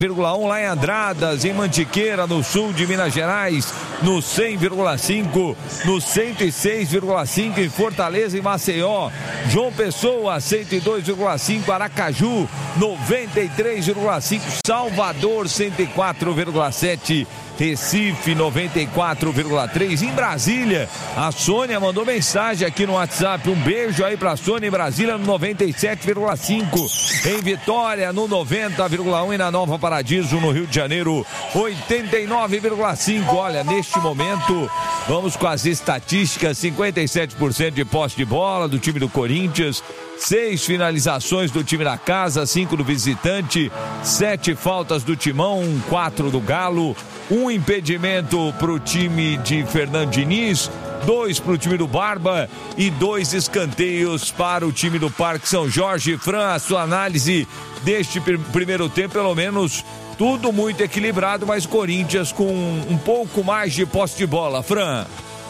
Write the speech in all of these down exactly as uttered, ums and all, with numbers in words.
vírgula um lá em Andradas, em Mantiqueira, no sul de Minas Gerais, no cem vírgula cinco, no cento e seis vírgula cinco em Fortaleza e Maceió, João Pessoa, cento e dois vírgula cinco, Aracaju, noventa e três vírgula cinco, Salvador, cento e quatro vírgula sete, Recife, noventa e quatro vírgula três. Em Brasília, a Sônia mandou mensagem aqui no WhatsApp. Um beijo aí pra Sônia em Brasília no noventa e sete vírgula cinco. Em Vitória, no noventa vírgula um. E na Nova Paradiso, no Rio de Janeiro, oitenta e nove vírgula cinco. Olha, neste momento, vamos com as estatísticas: cinquenta e sete por cento de posse de bola do time do Corinthians, seis finalizações do time da casa, cinco do visitante, sete faltas do Timão, quatro do Galo, um impedimento para o time de Fernando Diniz, dois para o time do Barba e dois escanteios para o time do Parque São Jorge. Fran, a sua análise deste pr- primeiro tempo, pelo menos tudo muito equilibrado, mas Corinthians com um pouco mais de posse de bola. Fran.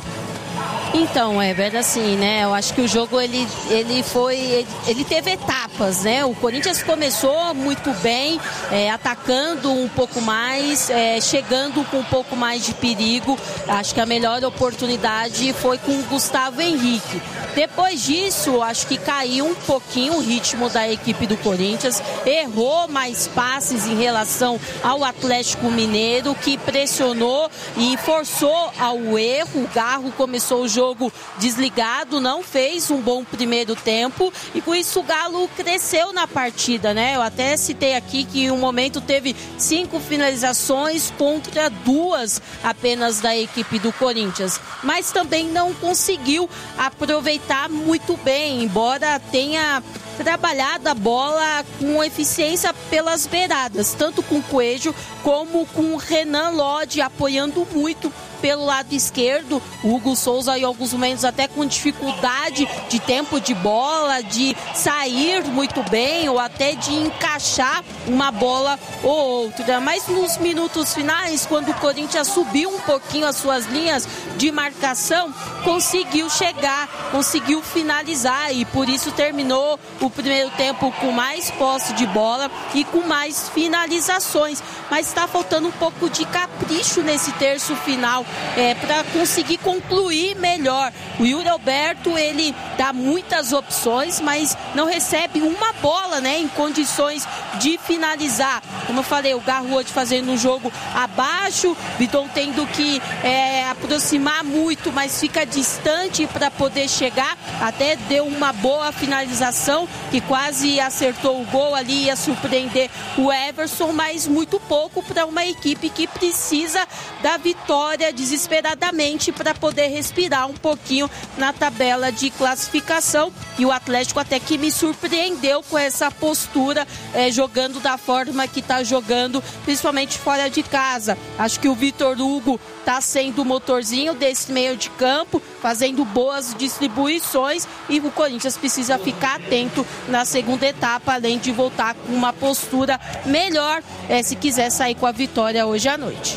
Então, é verdade, assim, né? Eu acho que o jogo, ele, ele foi, ele, ele teve etapas, né? O Corinthians começou muito bem, é, atacando um pouco mais, é, chegando com um pouco mais de perigo. Acho que a melhor oportunidade foi com o Gustavo Henrique. Depois disso, acho que caiu um pouquinho o ritmo da equipe do Corinthians, errou mais passes em relação ao Atlético Mineiro, que pressionou e forçou ao erro. O Garro começou o jogo desligado, não fez um bom primeiro tempo e com isso o Galo cresceu na partida, né? Eu até citei aqui que em um momento teve cinco finalizações contra duas apenas da equipe do Corinthians, mas também não conseguiu aproveitar muito bem, embora tenha trabalhado a bola com eficiência pelas beiradas, tanto com o Coelho como com o Renan Lodge apoiando muito pelo lado esquerdo. O Hugo Souza em alguns momentos até com dificuldade de tempo de bola, de sair muito bem ou até de encaixar uma bola ou outra. Mas nos minutos finais, quando o Corinthians subiu um pouquinho as suas linhas de marcação, conseguiu chegar, conseguiu finalizar e por isso terminou o primeiro tempo com mais posse de bola e com mais finalizações. Mas está faltando um pouco de capricho nesse terço final, É, para conseguir concluir melhor. O Yuri Alberto, ele dá muitas opções, mas não recebe uma bola, né, em condições de finalizar. Como eu falei, o Garrod fazendo um jogo abaixo, Vidon tendo que é, aproximar muito, mas fica distante para poder chegar. Até deu uma boa finalização, que quase acertou o gol ali, ia surpreender o Everson, mas muito pouco para uma equipe que precisa da vitória desesperadamente para poder respirar um pouquinho na tabela de classificação. E o Atlético até que me surpreendeu com essa postura, é, jogando da forma que está jogando, principalmente fora de casa. Acho que o Vitor Hugo está sendo o motorzinho desse meio de campo, fazendo boas distribuições e o Corinthians precisa ficar atento na segunda etapa, além de voltar com uma postura melhor, é, se quiser sair com a vitória hoje à noite.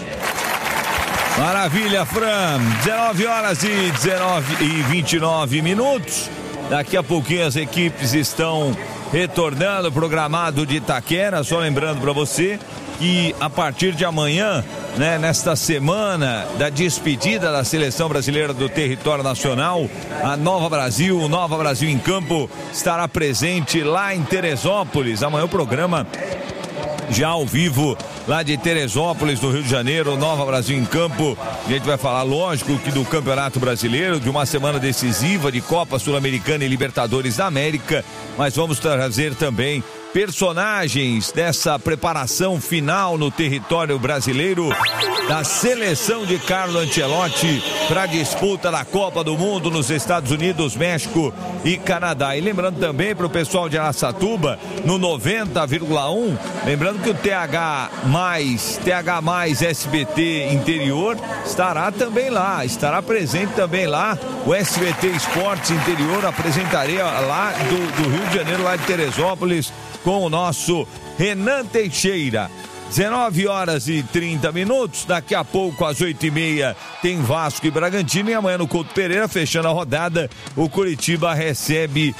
Maravilha, Fran. dezenove horas e dezenove e vinte e nove minutos. Daqui a pouquinho as equipes estão retornando ao programado de Itaquera. Só lembrando para você que a partir de amanhã, né, nesta semana da despedida da seleção brasileira do território nacional, a Nova Brasil, o Nova Brasil em Campo, estará presente lá em Teresópolis. Amanhã o programa já ao vivo lá de Teresópolis, do Rio de Janeiro, Nova Brasil em Campo. A gente vai falar, lógico, que do Campeonato Brasileiro, de uma semana decisiva de Copa Sul-Americana e Libertadores da América, mas vamos trazer também personagens dessa preparação final no território brasileiro da seleção de Carlo Ancelotti para a disputa da Copa do Mundo nos Estados Unidos, México e Canadá. E lembrando também para o pessoal de Araçatuba, no noventa vírgula um, lembrando que o T H mais, T H mais S B T Interior estará também lá, estará presente também lá. O S B T Esportes Interior apresentaria lá do, do Rio de Janeiro, lá de Teresópolis, com o nosso Renan Teixeira. dezenove horas e trinta minutos, daqui a pouco às oito e meia tem Vasco e Bragantino e amanhã no Couto Pereira, fechando a rodada, o Curitiba recebe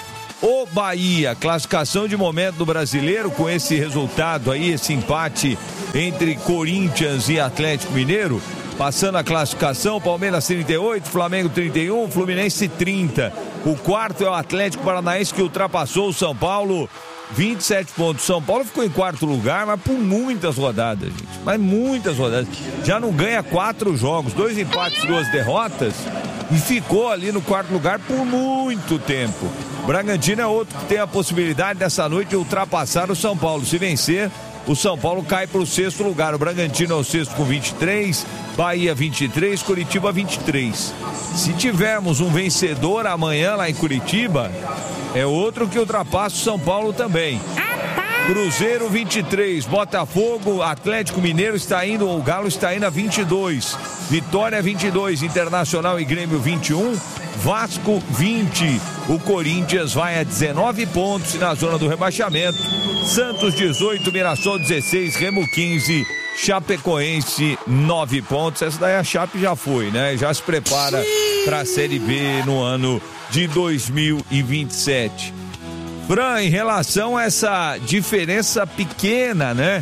o Bahia. Classificação de momento do Brasileiro com esse resultado aí, esse empate entre Corinthians e Atlético Mineiro. Passando a classificação, Palmeiras trinta e oito, Flamengo trinta e um, Fluminense trinta. O quarto é o Atlético Paranaense, que ultrapassou o São Paulo, vinte e sete pontos. São Paulo ficou em quarto lugar, mas por muitas rodadas, gente. Mas muitas rodadas. Já não ganha quatro jogos, dois empates, duas derrotas, e ficou ali no quarto lugar por muito tempo. Bragantino é outro que tem a possibilidade dessa noite de ultrapassar o São Paulo. Se vencer, o São Paulo cai para o sexto lugar. O Bragantino é o sexto com vinte e três, Bahia vinte e três, Curitiba vinte e três. Se tivermos um vencedor amanhã lá em Curitiba, é outro que ultrapassa o São Paulo também. Cruzeiro vinte e três, Botafogo, Atlético Mineiro está indo, o Galo está indo a vinte e dois, Vitória vinte e dois, Internacional e Grêmio vinte e um, Vasco vinte, o Corinthians vai a dezenove pontos na zona do rebaixamento, Santos dezoito, Mirassol dezesseis, Remo quinze, Chapecoense nove pontos. Essa daí a Chape já foi, né? Já se prepara para a Série B no ano de dois mil e vinte e sete. Fran, em relação a essa diferença pequena, né,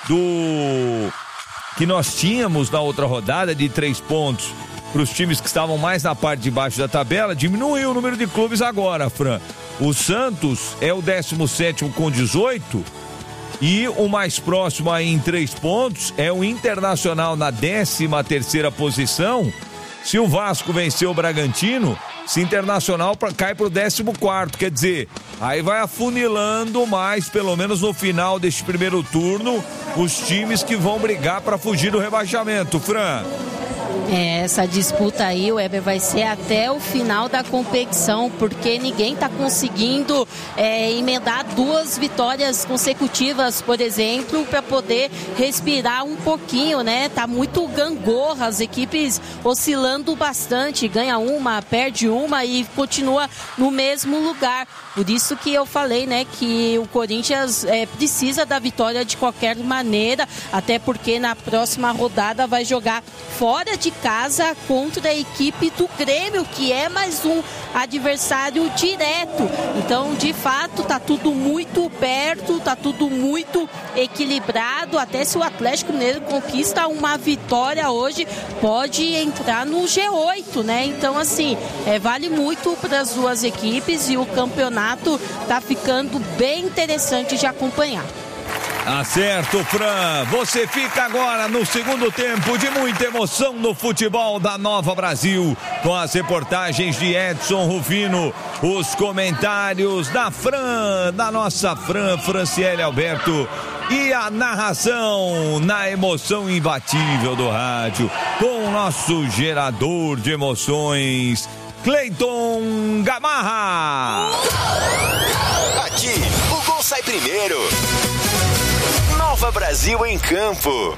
do que nós tínhamos na outra rodada de três pontos para os times que estavam mais na parte de baixo da tabela, diminuiu o número de clubes agora, Fran. O Santos é o décimo sétimo com dezoito e o mais próximo aí em três pontos é o Internacional na décima terceira posição. Se o Vasco venceu o Bragantino, se Internacional pra, cai para o décimo quarto, quer dizer, aí vai afunilando mais, pelo menos no final deste primeiro turno, os times que vão brigar para fugir do rebaixamento, Fran. É, essa disputa aí, o Weber, vai ser até o final da competição, porque ninguém está conseguindo é, emendar duas vitórias consecutivas, por exemplo, para poder respirar um pouquinho, né? Tá muito gangorra, as equipes oscilando bastante, ganha uma, perde uma e continua no mesmo lugar. Por isso que eu falei, né, que o Corinthians é, precisa da vitória de qualquer maneira, até porque na próxima rodada vai jogar fora de casa contra a equipe do Grêmio, que é mais um adversário direto. Então, de fato, tá tudo muito perto, tá tudo muito equilibrado. Até se o Atlético Mineiro conquista uma vitória hoje, pode entrar no G oito, né? Então, assim, é, vale muito para as duas equipes e o campeonato tá ficando bem interessante de acompanhar. Acerto, Fran. Você fica agora no segundo tempo de muita emoção no futebol da Nova Brasil, com as reportagens de Edson Rufino, os comentários da Fran, da nossa Fran, Franciele Alberto, e a narração na emoção imbatível do rádio, com o nosso gerador de emoções, Cleiton Gamarra. Aqui, o gol sai primeiro. Nova Brasil em campo.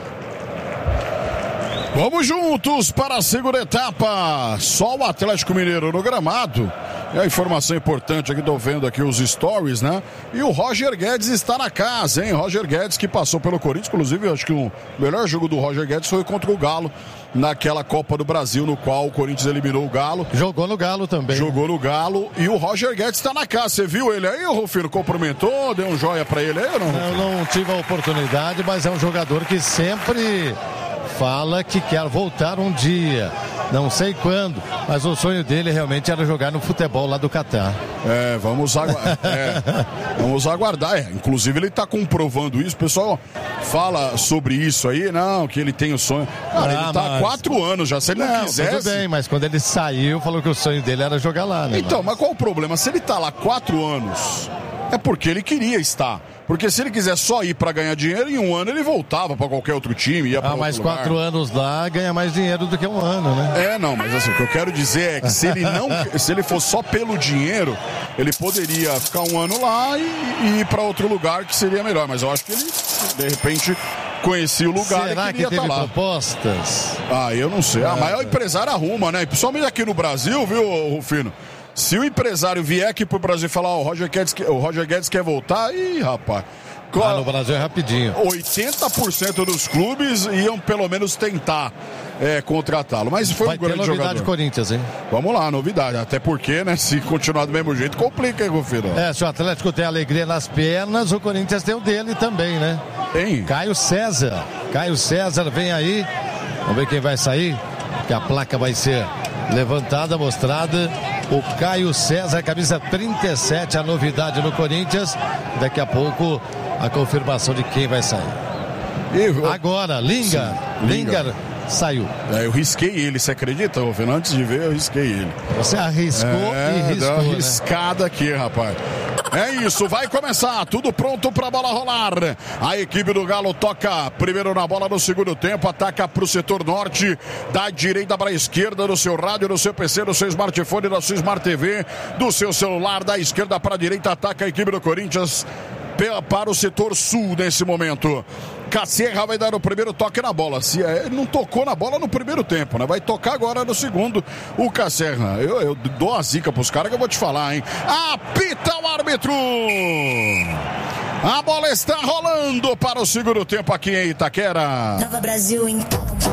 Vamos juntos para a segunda etapa. Só o Atlético Mineiro no gramado. É a informação importante aqui, tô vendo aqui os stories, né? E o Roger Guedes está na casa, hein? Roger Guedes, que passou pelo Corinthians, inclusive eu acho que o melhor jogo do Roger Guedes foi contra o Galo, naquela Copa do Brasil, no qual o Corinthians eliminou o Galo. Jogou no Galo também. Jogou no Galo, e o Roger Guedes está na casa. Você viu ele aí, o Rufino? Cumprimentou, deu um joia pra ele aí ou não? Eu não tive a oportunidade, mas é um jogador que sempre fala que quer voltar um dia. Não sei quando, mas o sonho dele realmente era jogar no futebol lá do Catar. É, vamos aguardar. É, vamos aguardar. É, inclusive ele está comprovando isso. O pessoal fala sobre isso aí, não, que ele tem o sonho. Cara, ah, ele está mas... há quatro anos já. Se ele não, não quisesse. Tudo bem, mas quando ele saiu, falou que o sonho dele era jogar lá, né? Então, mas qual o problema? Se ele está lá quatro anos, é porque ele queria estar. Porque se ele quiser só ir para ganhar dinheiro, em um ano ele voltava para qualquer outro time, ia para ah, outro mas lugar. quatro anos lá ganha mais dinheiro do que um ano, né? É, não, mas assim, o que eu quero dizer é que se ele não, se ele for só pelo dinheiro, ele poderia ficar um ano lá e, e ir para outro lugar que seria melhor. Mas eu acho que ele, de repente, conhecia o lugar. Será e queria que teve estar lá. propostas? Ah, eu não sei. Ah, mas o empresário arruma, né? Principalmente aqui no Brasil, viu, Rufino? Se o empresário vier aqui pro Brasil e falar, ó, oh, o Roger Guedes, o Roger Guedes quer voltar, ih, rapaz, Ah, no Brasil é rapidinho. oitenta por cento dos clubes iam pelo menos tentar é, contratá-lo. Mas foi Vai um grande ter novidade jogador. Corinthians, hein? Vamos lá, novidade. Até porque, né, se continuar do mesmo jeito, complica, hein, Rufino? É, se o Atlético tem alegria nas pernas, o Corinthians tem o dele também, né? Tem. Caio César. Caio César vem aí. Vamos ver quem vai sair. Que a placa vai ser levantada, mostrada. O Caio César, camisa trinta e sete, a novidade no Corinthians. Daqui a pouco a confirmação de quem vai sair. E, Agora, Lingard. Lingard saiu. É, eu risquei ele, você acredita, Rufino? Antes de ver, eu risquei ele. Você arriscou é, e riscou, deu uma né? riscada aqui, rapaz. É isso, vai começar, tudo pronto pra bola rolar. A equipe do Galo toca primeiro na bola no segundo tempo, ataca pro setor norte, da direita para a esquerda, do seu rádio, do seu P C, do seu smartphone, da sua Smart T V, do seu celular, da esquerda para a direita, ataca a equipe do Corinthians para o setor sul nesse momento. Cacerra vai dar o primeiro toque na bola. Se é, ele não tocou na bola no primeiro tempo, né? Vai tocar agora no segundo o Cacerra. Eu, eu dou a zica pros caras que eu vou te falar, hein? Apita o árbitro! A bola está rolando para o segundo tempo aqui em Itaquera. Nova Brasil em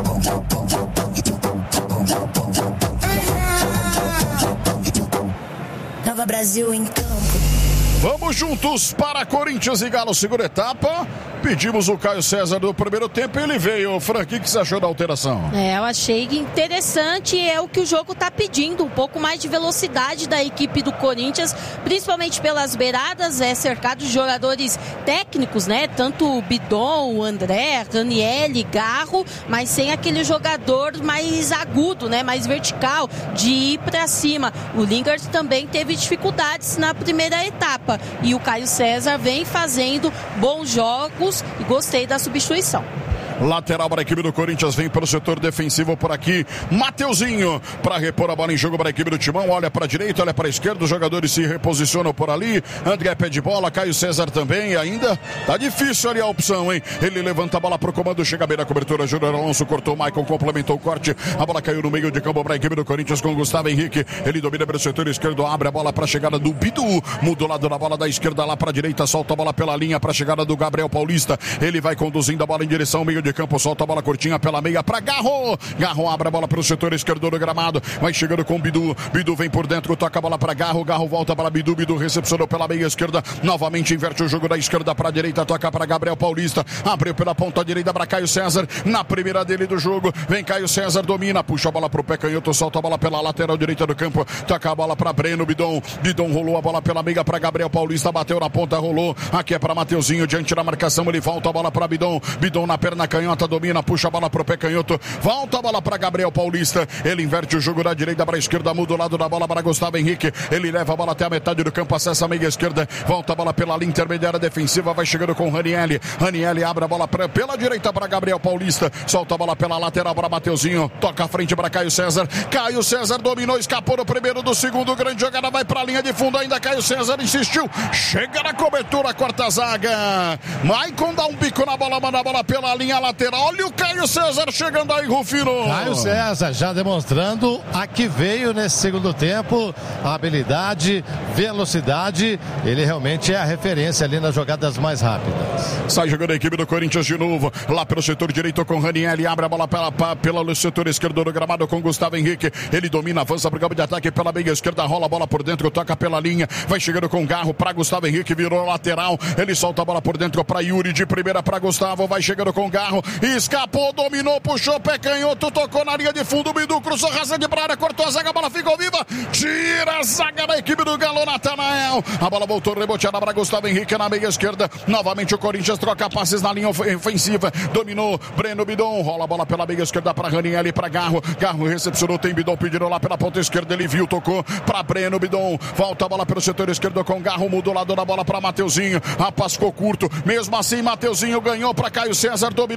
Nova Brasil em campo. Vamos juntos para Corinthians e Galo, segunda etapa. Pedimos o Caio César do primeiro tempo e ele veio. Frank, o que você achou da alteração? É, eu achei interessante, é o que o jogo está pedindo, um pouco mais de velocidade da equipe do Corinthians, principalmente pelas beiradas, é cercado de jogadores técnicos, né? Tanto o Bidon, o André, Ranieri, Garro, mas sem aquele jogador mais agudo, né? Mais vertical, de ir para cima. O Lingard também teve dificuldades na primeira etapa e o Caio César vem fazendo bons jogos e gostei da substituição. Lateral para a equipe do Corinthians, vem para o setor defensivo por aqui, Mateuzinho, para repor a bola em jogo para a equipe do Timão, olha para a direita, olha para a esquerda, os jogadores se reposicionam por ali, André pé de bola, Caio César também, ainda tá difícil ali a opção, hein? Ele levanta a bola para o comando, chega bem na cobertura, Júnior Alonso cortou, Maicon complementou o corte, a bola caiu no meio de campo para a equipe do Corinthians com Gustavo Henrique, ele domina para o setor esquerdo, abre a bola para a chegada do Bidu, muda o lado da bola da esquerda lá para a direita, solta a bola pela linha para a chegada do Gabriel Paulista, ele vai conduzindo a bola em direção ao meio de campo, solta a bola curtinha pela meia para Garro. Garro abre a bola para o setor esquerdo do gramado. Vai chegando com Bidu. Bidu vem por dentro, toca a bola para Garro. Garro volta para Bidu. Bidu recepcionou pela meia esquerda. Novamente inverte o jogo da esquerda para a direita. Toca para Gabriel Paulista. Abriu pela ponta direita para Caio César. Na primeira dele do jogo. Vem Caio César, domina. Puxa a bola para o pé canhoto. Solta a bola pela lateral direita do campo. Toca a bola para Breno Bidon. Bidon rolou a bola pela meia para Gabriel Paulista. Bateu na ponta, rolou. Aqui é para Mateuzinho. Diante da marcação, ele volta a bola para Bidon. Bidon na perna canhota. Domina, puxa a bola pro pé canhoto, volta a bola para Gabriel Paulista, ele inverte o jogo da direita para a esquerda, muda o lado da bola para Gustavo Henrique, ele leva a bola até a metade do campo, acessa a meia esquerda, volta a bola pela linha intermediária defensiva, vai chegando com Ranieri, Ranieri abre a bola pra, pela direita para Gabriel Paulista, solta a bola pela lateral para Mateuzinho, toca a frente para Caio César, Caio César dominou, escapou no primeiro, do segundo, grande jogada, vai para a linha de fundo ainda, Caio César insistiu, chega na cobertura, quarta zaga, Maicon dá um bico na bola, manda a bola pela linha lateral, olha o Caio César chegando aí, Rufino. Caio César já demonstrando a que veio nesse segundo tempo, a habilidade, velocidade, ele realmente é a referência ali nas jogadas mais rápidas. Sai jogando a equipe do Corinthians de novo, lá pelo setor direito com Ranieri, abre a bola pela, pela setor esquerdo do gramado com Gustavo Henrique, ele domina, avança para o campo de ataque pela meia esquerda, rola a bola por dentro, toca pela linha, vai chegando com Garro para Gustavo Henrique, virou lateral, ele solta a bola por dentro para Yuri, de primeira para Gustavo, vai chegando com Garro, escapou, dominou, puxou, pé canhoto, tocou na linha de fundo, Bidu cruzou, raça de praia, cortou a zaga, a bola ficou viva, tira a zaga da equipe do Galo, Natanael, a bola voltou reboteada para Gustavo Henrique na meia esquerda, novamente o Corinthians troca passes na linha ofensiva, dominou, Breno Bidon, rola a bola pela meia esquerda para Ranieri, para Garro, Garro recepcionou, tem Bidon pedindo lá pela ponta esquerda, ele viu, tocou para Breno Bidon, volta a bola pelo setor esquerdo com Garro, mudou o lado da bola para Mateuzinho, a passo ficou curto, mesmo assim Mateuzinho ganhou para Caio César, dominou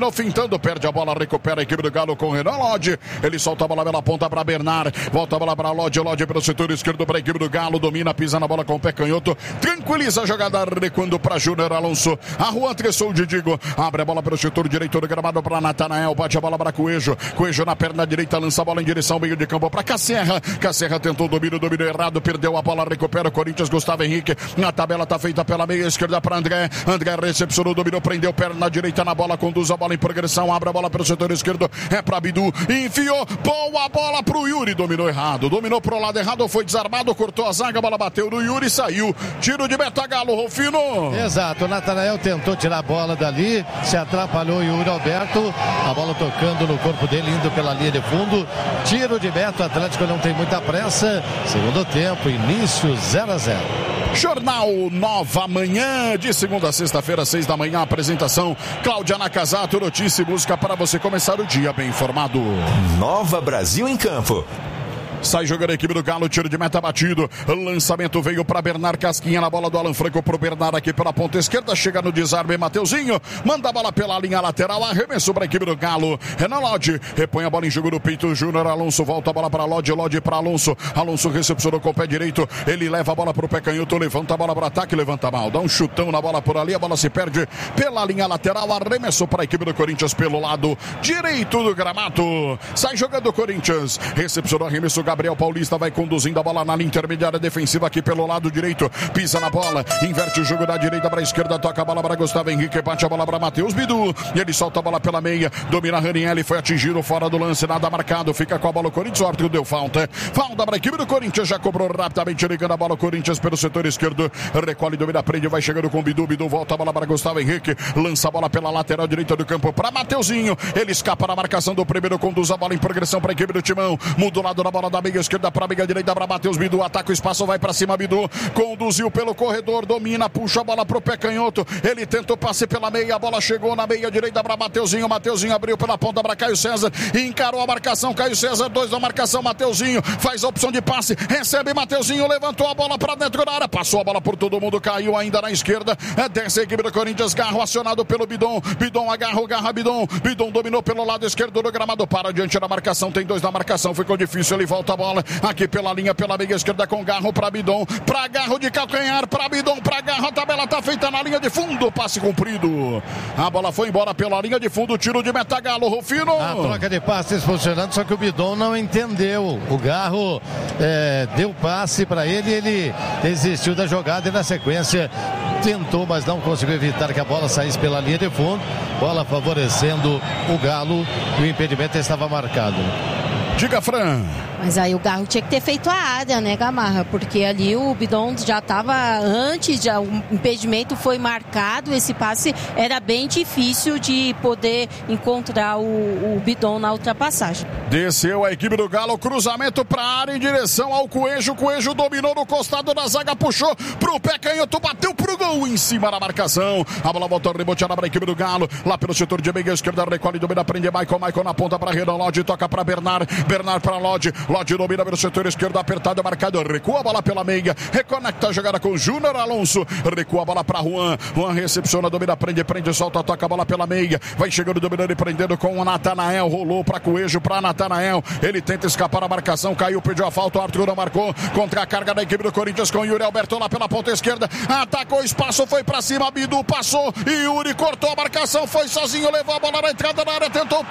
Natanael fintando, perde a bola, recupera a equipe do Galo com o Renan Lodge. Ele solta a bola pela ponta para Bernard. Volta a bola para Lodge, Lodge pelo setor esquerdo para a equipe do Galo. Domina, pisa na bola com o pé canhoto. Tranquiliza a jogada, recuando para Júnior Alonso. A Juan Tressou de Digo. Abre a bola pelo setor direito do gramado para Natanael. Bate a bola para Coelho. Coelho na perna direita, lança a bola em direção ao meio de campo para Casserra. Casserra tentou domínio, domínio errado, perdeu a bola, recupera o Corinthians, Gustavo Henrique. Na tabela tá feita pela meia esquerda para André. André recepcionou, dominou, prendeu perna direita na bola, conduz a bola em progressão, abre a bola pelo setor esquerdo, é para Bidu, enfiou, boa bola pro Yuri, dominou errado, dominou pro lado errado, foi desarmado, cortou a zaga, a bola bateu no Yuri, saiu, tiro de meta Galo, Rufino. Exato, o Natanael tentou tirar a bola dali, se atrapalhou o Yuri Alberto, a bola tocando no corpo dele, indo pela linha de fundo, tiro de meta, o Atlético não tem muita pressa, segundo tempo, início zero a zero. Jornal Nova Manhã, de segunda a sexta-feira, seis da manhã, apresentação Cláudia Nakazato, notícia e música para você começar o dia bem informado. Nova Brasil em Campo. Sai jogando a equipe do Galo, tiro de meta batido. Lançamento veio para Bernard, casquinha na bola do Alan Franco pro Bernard aqui pela ponta esquerda. Chega no desarme, Mateuzinho. Manda a bola pela linha lateral. Arremesso para a equipe do Galo. Renan Lodge repõe a bola em jogo no peito. Júnior Alonso volta a bola para Lodge. Lodge para Alonso. Alonso recepcionou com o pé direito. Ele leva a bola pro pé canhoto. Levanta a bola para ataque. Levanta mal. Dá um chutão na bola por ali. A bola se perde pela linha lateral. Arremesso para a equipe do Corinthians pelo lado direito do gramado. Sai jogando o Corinthians. Recepcionou arremesso. Gabriel Paulista vai conduzindo a bola na linha intermediária defensiva aqui pelo lado direito, pisa na bola, inverte o jogo da direita para a esquerda, toca a bola para Gustavo Henrique, bate a bola para Matheus Bidu, e ele solta a bola pela meia, domina Ranieri, foi atingido fora do lance, nada marcado, fica com a bola o Corinthians, o árbitro deu falta, falta para a equipe do Corinthians, já cobrou rapidamente, ligando a bola o Corinthians pelo setor esquerdo, recolhe, domina, prende, vai chegando com o Bidu, Bidu volta a bola para Gustavo Henrique, lança a bola pela lateral direita do campo para Mateuzinho, ele escapa na marcação do primeiro, conduz a bola em progressão para a equipe do Timão, muda o lado da bola da meia esquerda para a meia direita para Matheus Bidu, ataca o espaço, vai para cima Bidu, conduziu pelo corredor, domina, puxa a bola pro pé canhoto, ele tenta o passe pela meia, a bola chegou na meia direita para Mateuzinho, Mateuzinho abriu pela ponta para Caio César, encarou a marcação, Caio César, dois na marcação, Mateuzinho faz a opção de passe, recebe Mateuzinho, levantou a bola para dentro da área, passou a bola por todo mundo, caiu ainda na esquerda, desce a equipe do Corinthians, Garro acionado pelo Bidon, Bidon agarra, agarra Bidon, Bidon dominou pelo lado esquerdo do gramado, para diante da marcação, tem dois na marcação, ficou difícil, ele volta a bola, aqui pela linha, pela meia esquerda com Garro para Bidon, para Garro de calcanhar, para Bidon, para Garro, a tabela tá feita na linha de fundo, passe cumprido, a bola foi embora pela linha de fundo, tiro de meta Galo, Rufino. A troca de passes funcionando, só que o Bidon não entendeu, o Garro é, deu passe para ele, ele desistiu da jogada e na sequência tentou, mas não conseguiu evitar que a bola saísse pela linha de fundo, bola favorecendo o Galo e o impedimento estava marcado. Diga, Fran. Mas aí o Garro tinha que ter feito a área, né, Gamarra? Porque ali o Bidon já estava antes, já, o impedimento foi marcado, esse passe era bem difícil de poder encontrar o, o Bidon na ultrapassagem. Desceu a equipe do Galo, cruzamento para a área em direção ao Coelho, Coelho dominou no costado da zaga, puxou pro pé canhoto, bateu pro gol em cima da marcação, a bola voltou reboteada para a equipe do Galo, lá pelo setor de meia esquerda, recolhe, domina, prende Michael, Michael na ponta para Renan Lodge, toca para Bernard, Bernard para Lodge, Lodge domina pelo setor esquerdo, apertado, marcado, recua a bola pela meia, reconecta a jogada com Júnior Alonso, recua a bola para Juan, Juan recepciona, domina, prende, prende, solta, toca a bola pela meia, vai chegando, dominando e prendendo com o Natanael, rolou para Coelho, para Natanael, ele tenta escapar a marcação, caiu, pediu a falta, o Arthur não marcou, contra a carga da equipe do Corinthians com Yuri Alberto lá pela ponta esquerda, atacou o espaço, foi para cima, Bidu passou, Yuri cortou a marcação, foi sozinho, levou a bola na entrada da área, tentou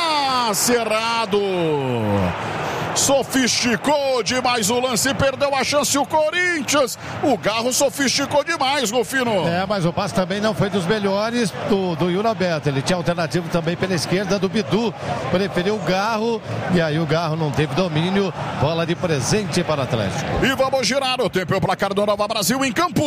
passe errado. Sofisticou demais o lance, perdeu a chance o Corinthians. O Garro sofisticou demais, Golfino. É, mas o passe também não foi dos melhores do, do Yuri Alberto. Ele tinha alternativo também pela esquerda do Bidu. Preferiu o Garro e aí o Garro não teve domínio. Bola de presente para o Atlético. E vamos girar o tempo e o placar do Nova Brasil em campo.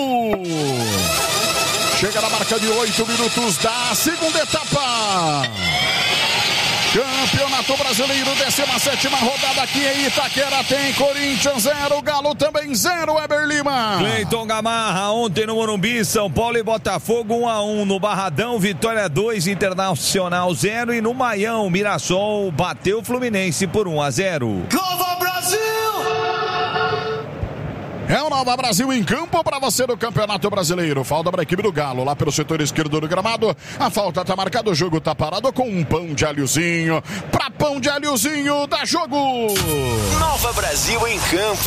Chega na marca de oito minutos da segunda etapa. Campeonato Brasileiro, décima sétima rodada aqui em Itaquera, tem Corinthians zero, Galo também zero, Weber Lima. Cleiton Gamarra, ontem no Morumbi, São Paulo e Botafogo um a um, no Barradão, Vitória dois, Internacional zero e no Maião, Mirassol bateu o Fluminense por um a zero. Nova Brasil! É o Nova Brasil em campo para você no Campeonato Brasileiro. Falta para a equipe do Galo, lá pelo setor esquerdo do gramado. A falta está marcada, o jogo está parado com um pão de alhozinho. Para pão de alhozinho, dá jogo! Nova Brasil em campo.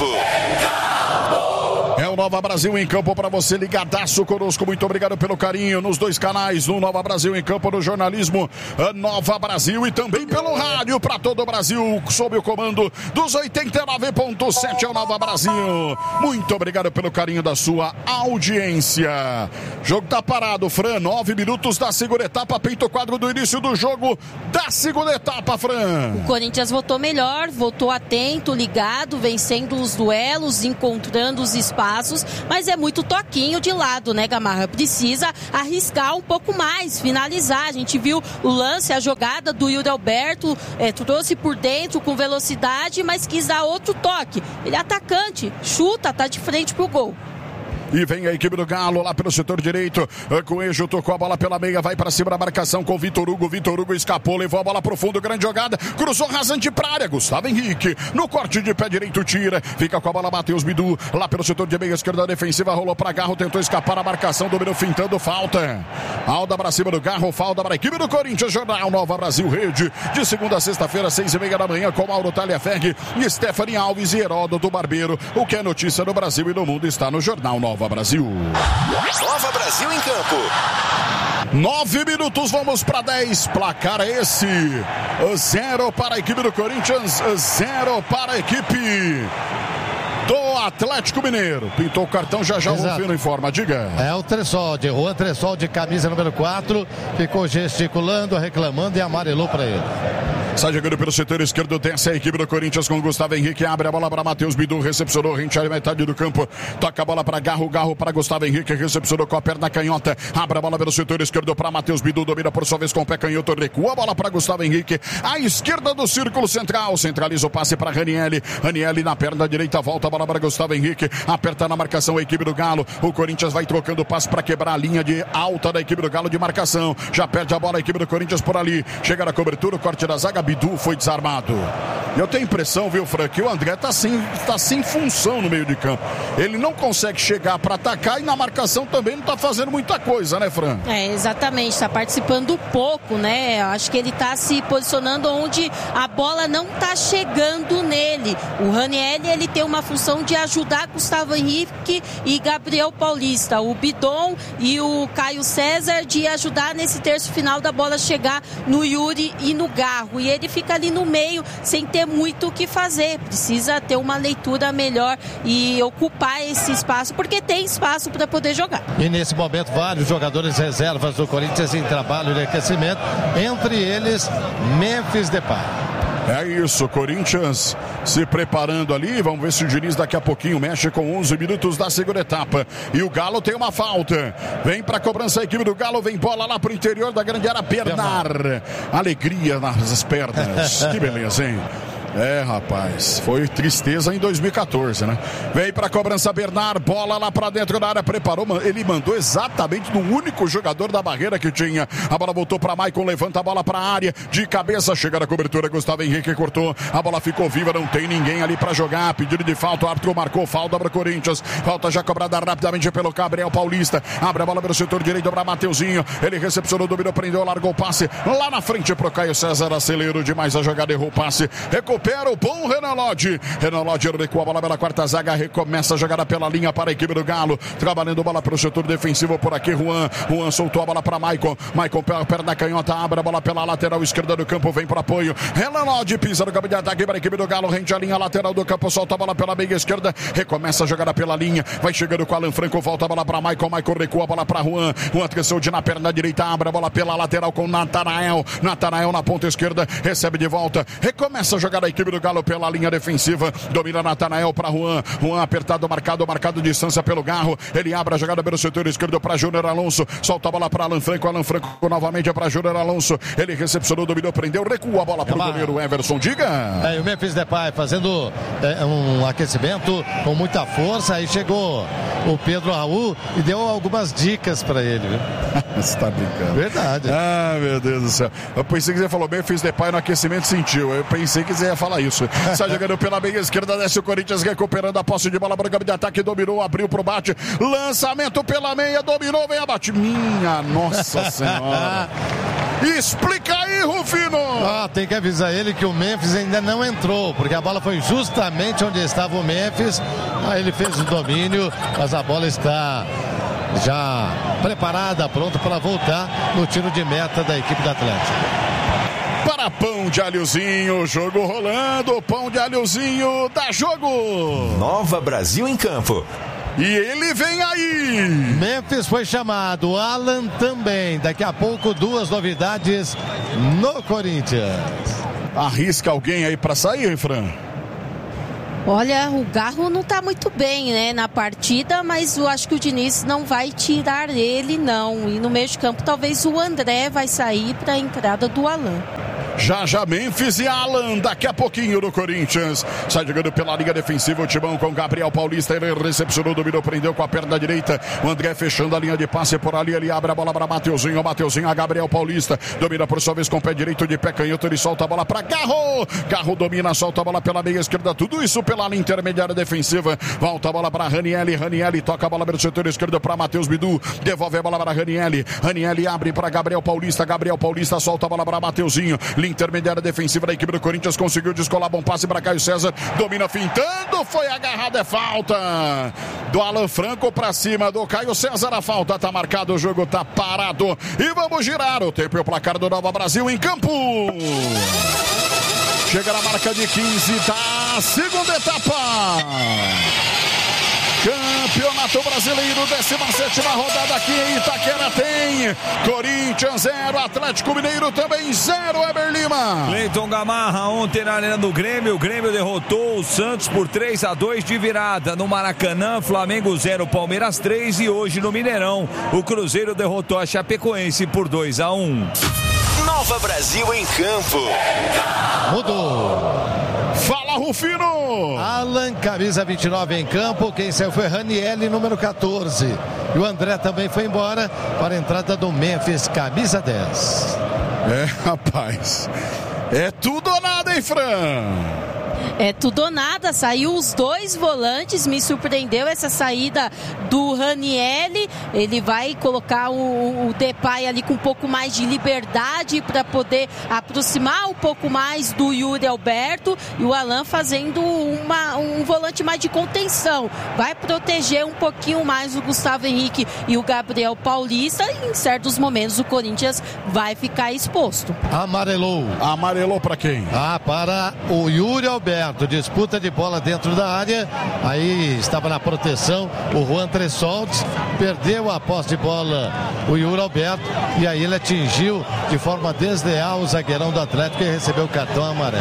É o Nova Brasil em campo para você ligadaço conosco. Muito obrigado pelo carinho nos dois canais, no Nova Brasil em campo, no jornalismo Nova Brasil e também pelo rádio para todo o Brasil, sob o comando dos oitenta e nove ponto sete. É o Nova Brasil. Muito obrigado pelo carinho da sua audiência. Jogo tá parado, Fran. Nove minutos da segunda etapa. Peito o quadro do início do jogo da segunda etapa, Fran. O Corinthians voltou melhor, voltou atento, ligado, vencendo os duelos, encontrando os espaços, mas é muito toquinho de lado, né, Gamarra? Precisa arriscar um pouco mais, finalizar. A gente viu o lance, a jogada do Yuri Alberto, é, trouxe por dentro com velocidade, mas quis dar outro toque. Ele é atacante, chuta, tá de frente pro gol. E vem a equipe do Galo lá pelo setor direito. Coelho tocou a bola pela meia, vai para cima da marcação com o Vitor Hugo. Vitor Hugo escapou, levou a bola pro fundo, grande jogada, cruzou rasante pra área. Gustavo Henrique no corte de pé direito tira, fica com a bola Matheus Bidu lá pelo setor de meia esquerda defensiva, rolou pra Garro, tentou escapar a marcação, dominou fintando, falta. Alda pra cima do Garro, falta para a equipe do Corinthians. Jornal Nova Brasil Rede, de segunda a sexta-feira, seis e meia da manhã, com Mauro Talhaferri, Stephanie Alves e Heródoto Barbeiro. O que é notícia no Brasil e no mundo está no Jornal Nova Brasil. Nova Brasil em campo. Nove minutos, vamos para dez. Placar é esse: zero para a equipe do Corinthians, zero para a equipe do Atlético Mineiro. Pintou o cartão, já já o Rufino informa, diga. É o Tressol, de Juan Tressol, de camisa número quatro, ficou gesticulando, reclamando e amarelou para ele. Sai jogando pelo setor esquerdo, desce a equipe do Corinthians com Gustavo Henrique, abre a bola para Matheus Bidu, recepcionou, rente à metade do campo, toca a bola para Garro, Garro para Gustavo Henrique, recepcionou com a perna canhota, abre a bola pelo setor esquerdo para Matheus Bidu, domina por sua vez com o pé canhoto, recua a bola para Gustavo Henrique, à esquerda do círculo central, centraliza o passe para Ranielli, Ranielli na perna direita, volta a bola para Gustavo Henrique, aperta na marcação a equipe do Galo, o Corinthians vai trocando o passe para quebrar a linha de alta da equipe do Galo de marcação, já perde a bola a equipe do Corinthians por ali, chega na cobertura, o corte da zaga, Bidu foi desarmado. Eu tenho a impressão, viu, Fran, que o André tá sem, tá sem função no meio de campo. Ele não consegue chegar para atacar e na marcação também não tá fazendo muita coisa, né, Fran? É, exatamente, tá participando pouco, né? Eu acho que ele tá se posicionando onde a bola não tá chegando nele. O Ranielli, ele tem uma função de ajudar Gustavo Henrique e Gabriel Paulista. O Bidon e o Caio César de ajudar nesse terço final da bola chegar no Yuri e no Garro. E ele fica ali no meio sem ter muito o que fazer, precisa ter uma leitura melhor e ocupar esse espaço, porque tem espaço para poder jogar. E nesse momento vários jogadores reservas do Corinthians em trabalho de aquecimento, entre eles Memphis Depay. É isso, Corinthians se preparando ali, vamos ver se o Diniz daqui a pouquinho mexe com onze minutos da segunda etapa. E o Galo tem uma falta, vem para cobrança a equipe do Galo, vem bola lá pro interior da grande área, Bernard, alegria nas pernas, que beleza, hein? É, rapaz, foi tristeza em dois mil e quatorze, né? Vem pra cobrança Bernard, bola lá pra dentro da área, preparou, ele mandou exatamente no único jogador da barreira que tinha. A bola voltou pra Maicon, levanta a bola pra área, de cabeça, chega na cobertura, Gustavo Henrique cortou, a bola ficou viva, não tem ninguém ali pra jogar, pedido de falta, o árbitro marcou falta para o Corinthians, falta já cobrada rapidamente pelo Gabriel Paulista, abre a bola pelo setor direito pra Mateuzinho, ele recepcionou, dominou, prendeu, largou o passe, lá na frente pro Caio César, acelerou demais a jogada, errou o passe, recupera o bom Renan Lodge. Renan Lodge recua a bola pela quarta zaga, recomeça a jogada pela linha para a equipe do Galo, trabalhando bola para o setor defensivo por aqui, Juan. Juan soltou a bola para Maicon. Maicon pela perna canhota, abre a bola pela lateral esquerda do campo, vem para apoio. Renan Lodge pisa no campo de ataque para a equipe do Galo, rende a linha lateral do campo, solta a bola pela meia esquerda, recomeça a jogada pela linha, vai chegando com Alan Franco, volta a bola para Maicon. Maicon recua a bola para Juan. Juan cresceu de na perna direita, abre a bola pela lateral com Natanael. Natanael na ponta esquerda, recebe de volta, recomeça a jogada a equipe do Galo pela linha defensiva, domina Natanael para Juan, Juan apertado, marcado, marcado distância pelo Garro, ele abre a jogada pelo setor esquerdo para Júnior Alonso, solta a bola para Alan Franco, Alan Franco novamente para Júnior Alonso, ele recepcionou, dominou, prendeu, recua a bola para o goleiro Everson, diga. É, e o Memphis Depay fazendo é, um aquecimento com muita força, aí chegou o Pedro Raul e deu algumas dicas para ele, viu? Você tá brincando. Verdade. Ah, meu Deus do céu. Eu pensei que você falou Memphis Depay no aquecimento, sentiu. Eu pensei que você ia falar isso. Sai jogando pela meia esquerda, desce o Corinthians recuperando a posse de bola para o campo de ataque, dominou, abriu pro bate, lançamento pela meia, dominou, vem abate. Minha Nossa Senhora. Explica aí, Rufino. Ah, tem que avisar ele que o Memphis ainda não entrou, porque a bola foi justamente onde estava o Memphis. Aí ele fez o domínio, mas a bola está já preparada, pronta para voltar no tiro de meta da equipe do Atlético. Para Pão de Alhozinho, jogo rolando, Pão de Alhozinho, dá jogo. Nova Brasil em campo. E ele vem aí. Memphis foi chamado, Alan também. Daqui a pouco duas novidades no Corinthians. Arrisca alguém aí para sair, Fran? Olha, o Garro não tá muito bem, né, na partida, mas eu acho que o Diniz não vai tirar ele, não. E no meio de campo, talvez o André vai sair para a entrada do Alan. Já já Memphis e Alan, daqui a pouquinho no Corinthians. Sai jogando pela linha defensiva o Timão com Gabriel Paulista. Ele recepcionou, dominou, prendeu com a perna direita. O André fechando a linha de passe por ali. Ele abre a bola para Mateuzinho. Mateuzinho a Gabriel Paulista. Domina por sua vez com o pé direito de pé canhoto. Ele solta a bola para Garro. Garro domina, solta a bola pela meia esquerda. Tudo isso pela linha intermediária defensiva. Volta a bola para Ranielli. Ranielli toca a bola pelo setor esquerdo para Matheus Bidu. Devolve a bola para Ranielli. Ranielli abre para Gabriel Paulista. Gabriel Paulista solta a bola para Mateuzinho. Intermediária defensiva da equipe do Corinthians, conseguiu descolar, bom passe para Caio César, domina fintando, foi agarrado, é falta do Alan Franco para cima do Caio César, a falta tá marcado, o jogo tá parado e vamos girar o tempo e o placar do Nova Brasil em campo. Chega na marca de quinze da segunda etapa. Campeonato Brasileiro, décima sétima rodada aqui em Itaquera tem Corinthians zero, Atlético Mineiro também zero, Eber Lima. Cleiton Gamarra ontem na arena do Grêmio, o Grêmio derrotou o Santos por três a dois de virada. No Maracanã, Flamengo zero, Palmeiras três e hoje no Mineirão, o Cruzeiro derrotou a Chapecoense por dois a um. Nova Brasil em campo. Mudou. Fala, Rufino! Alan, camisa vinte e nove em campo. Quem saiu foi Ranielli, número quatorze. E o André também foi embora para a entrada do Memphis, camisa dez. É, rapaz. É tudo ou nada, hein, Fran? É tudo ou nada, saiu os dois volantes, me surpreendeu essa saída do Ranielli. Ele vai colocar o, o Depay ali com um pouco mais de liberdade para poder aproximar um pouco mais do Yuri Alberto, e o Alan fazendo uma, um volante mais de contenção, vai proteger um pouquinho mais o Gustavo Henrique e o Gabriel Paulista, e em certos momentos o Corinthians vai ficar exposto. Amarelou. Amarelou para quem? Ah, para o Yuri Alberto. Disputa de bola dentro da área. Aí estava na proteção o Juan Tressoltes. Perdeu a posse de bola o Yuri Alberto. E aí ele atingiu de forma desleal o zagueirão do Atlético e recebeu o cartão amarelo.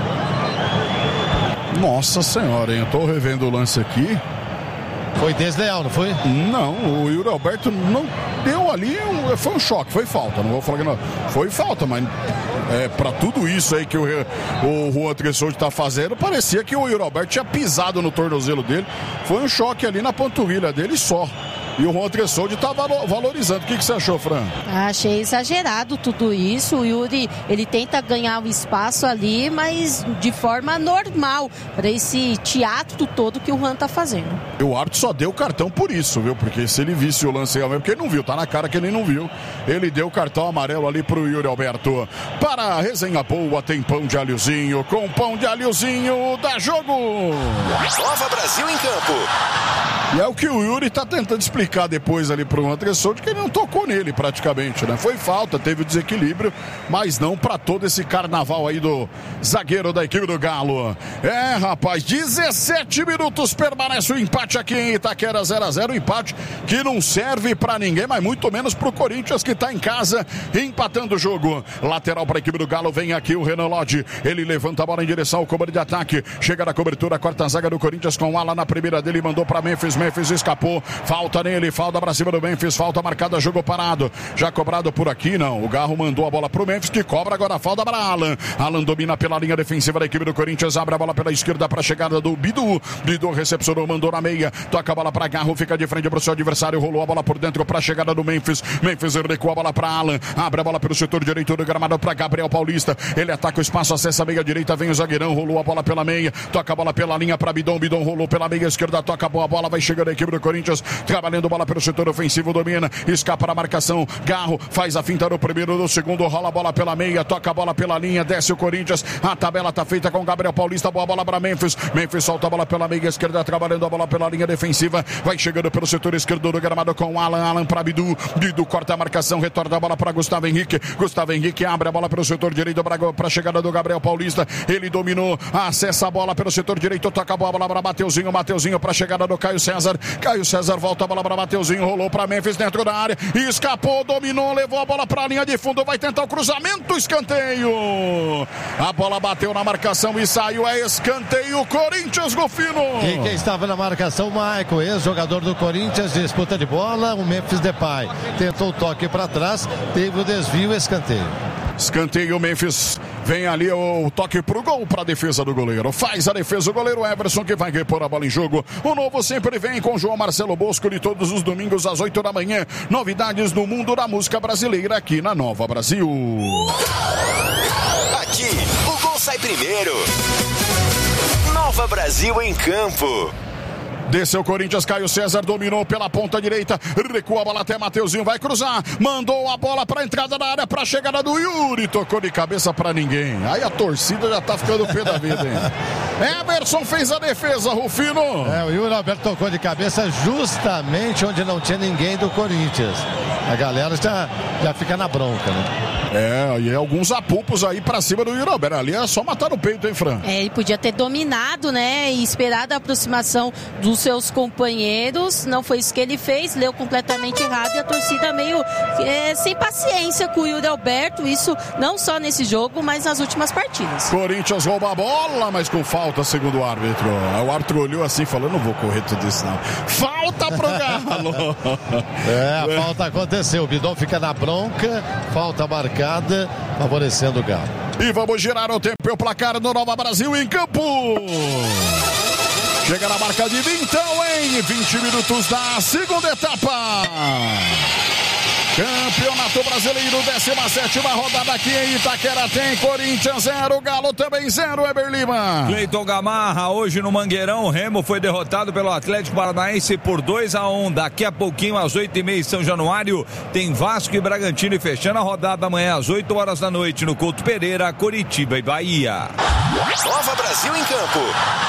Nossa Senhora, hein? Eu tô revendo o lance aqui. Foi desleal, não foi? Não, o Yuri Alberto não deu ali, um, foi um choque, foi falta, não vou falar que não, foi falta, mas é, para tudo isso aí que o, o Juan Tressoltes tá fazendo, parecia que o Yuri Alberto tinha pisado no tornozelo dele, foi um choque ali na panturrilha dele só. E o Juan Tressoltes tá valorizando. O que, que você achou, Fran? Achei exagerado tudo isso. O Yuri, ele tenta ganhar o espaço ali, mas de forma normal, para esse teatro todo que o Juan tá fazendo. E o árbitro só deu o cartão por isso, viu? Porque se ele visse o lance realmente, porque ele não viu, tá na cara que ele não viu. Ele deu o cartão amarelo ali pro Yuri Alberto. Para a resenha boa, tem Pão de Alhozinho. Com Pão de Alhozinho, dá jogo! Nova Brasil em campo. E é o que o Yuri tá tentando explicar depois ali pro Juan Tressoltes, que ele não tocou nele praticamente, né? Foi falta, teve o desequilíbrio, mas não para todo esse carnaval aí do zagueiro da equipe do Galo. É, rapaz, dezessete minutos permanece o empate aqui em Itaquera, zero a zero, empate que não serve para ninguém, mas muito menos pro Corinthians, que tá em casa empatando o jogo. Lateral para a equipe do Galo, vem aqui o Renan Lodge, ele levanta a bola em direção ao comando de ataque, chega na cobertura, corta a zaga do Corinthians com o Alan na primeira dele, mandou para Memphis, Memphis escapou, falta nele. ele, falta pra cima do Memphis, falta marcada, jogo parado, já cobrado por aqui, não, o Garro mandou a bola pro Memphis, que cobra agora a falta para Alan, Alan domina pela linha defensiva da equipe do Corinthians, abre a bola pela esquerda para a chegada do Bidu, Bidu recepcionou, mandou na meia, toca a bola para Garro, fica de frente para o seu adversário, rolou a bola por dentro para a chegada do Memphis, Memphis recua a bola para Alan, abre a bola pelo setor direito do gramado para Gabriel Paulista, ele ataca o espaço, acessa a meia direita, vem o zagueirão, rolou a bola pela meia, toca a bola pela linha para Bidon, Bidon rolou pela meia esquerda, toca a boa bola, vai chegando a equipe do Corinthians, trabalhando bola pelo setor ofensivo, domina, escapa a marcação, Garro faz a finta no primeiro, no segundo, rola a bola pela meia, toca a bola pela linha, desce o Corinthians, a tabela tá feita com Gabriel Paulista, boa bola para Memphis, Memphis solta a bola pela meia esquerda, trabalhando a bola pela linha defensiva, vai chegando pelo setor esquerdo do gramado com Alan, Alan para Bidu, Bidu corta a marcação, retorna a bola para Gustavo Henrique, Gustavo Henrique abre a bola pelo setor direito para a chegada do Gabriel Paulista, ele dominou, acessa a bola pelo setor direito, toca a bola para Mateuzinho, Mateuzinho para a chegada do Caio César, Caio César volta a bola para Mateuzinho, rolou para Memphis dentro da área, escapou, dominou, levou a bola para a linha de fundo, vai tentar o cruzamento, escanteio, a bola bateu na marcação e saiu, é escanteio, Corinthians, Rufino. E quem estava na marcação, Michael, ex-jogador do Corinthians, disputa de bola, o Memphis Depay tentou o toque para trás, teve o desvio, escanteio. Escanteio, Memphis, vem ali o toque pro gol, para a defesa do goleiro, faz a defesa o goleiro Everson, que vai repor a bola em jogo. O novo sempre vem com João Marcelo Bosco, de todos os domingos às oito da manhã, novidades no mundo da música brasileira aqui na Nova Brasil. Aqui, o gol sai primeiro. Nova Brasil em campo. Desceu o Corinthians, Caio César dominou pela ponta direita, recua a bola até Mateuzinho, vai cruzar, mandou a bola para a entrada da área, para a chegada do Yuri, tocou de cabeça para ninguém, aí a torcida já tá ficando pé da vida, hein? Everson fez a defesa, Rufino. É, o Yuri Alberto tocou de cabeça justamente onde não tinha ninguém do Corinthians, a galera já, já fica na bronca, né? É, e alguns apupos aí pra cima do Yuri Alberto. Ali é só matar no peito, hein, Fran? É, ele podia ter dominado, né? E esperado a aproximação dos seus companheiros. Não foi isso que ele fez, leu completamente errado. E a torcida meio é, sem paciência com o Yuri Alberto. Isso não só nesse jogo, mas nas últimas partidas. Corinthians rouba a bola, mas com falta, segundo o árbitro. O árbitro olhou assim e falou: não vou correr tudo isso, não. Falta pro Galo! É, a falta aconteceu. O Bidon fica na bronca, falta marcada, favorecendo o Galo. E vamos girar o tempo e o placar no Nova Brasil em campo. Chega na marca de vintão, em vinte minutos da segunda etapa. Campeonato Brasileiro, décima sétima rodada aqui em Itaquera, tem Corinthians zero, Galo também zero, Eber Lima. Cleiton Gamarra, hoje no Mangueirão, o Remo foi derrotado pelo Atlético Paranaense por dois a um. Daqui a pouquinho, às oito e meia, em São Januário, tem Vasco e Bragantino, e fechando a rodada amanhã às oito horas da noite no Couto Pereira, Coritiba e Bahia. Nova Brasil em campo.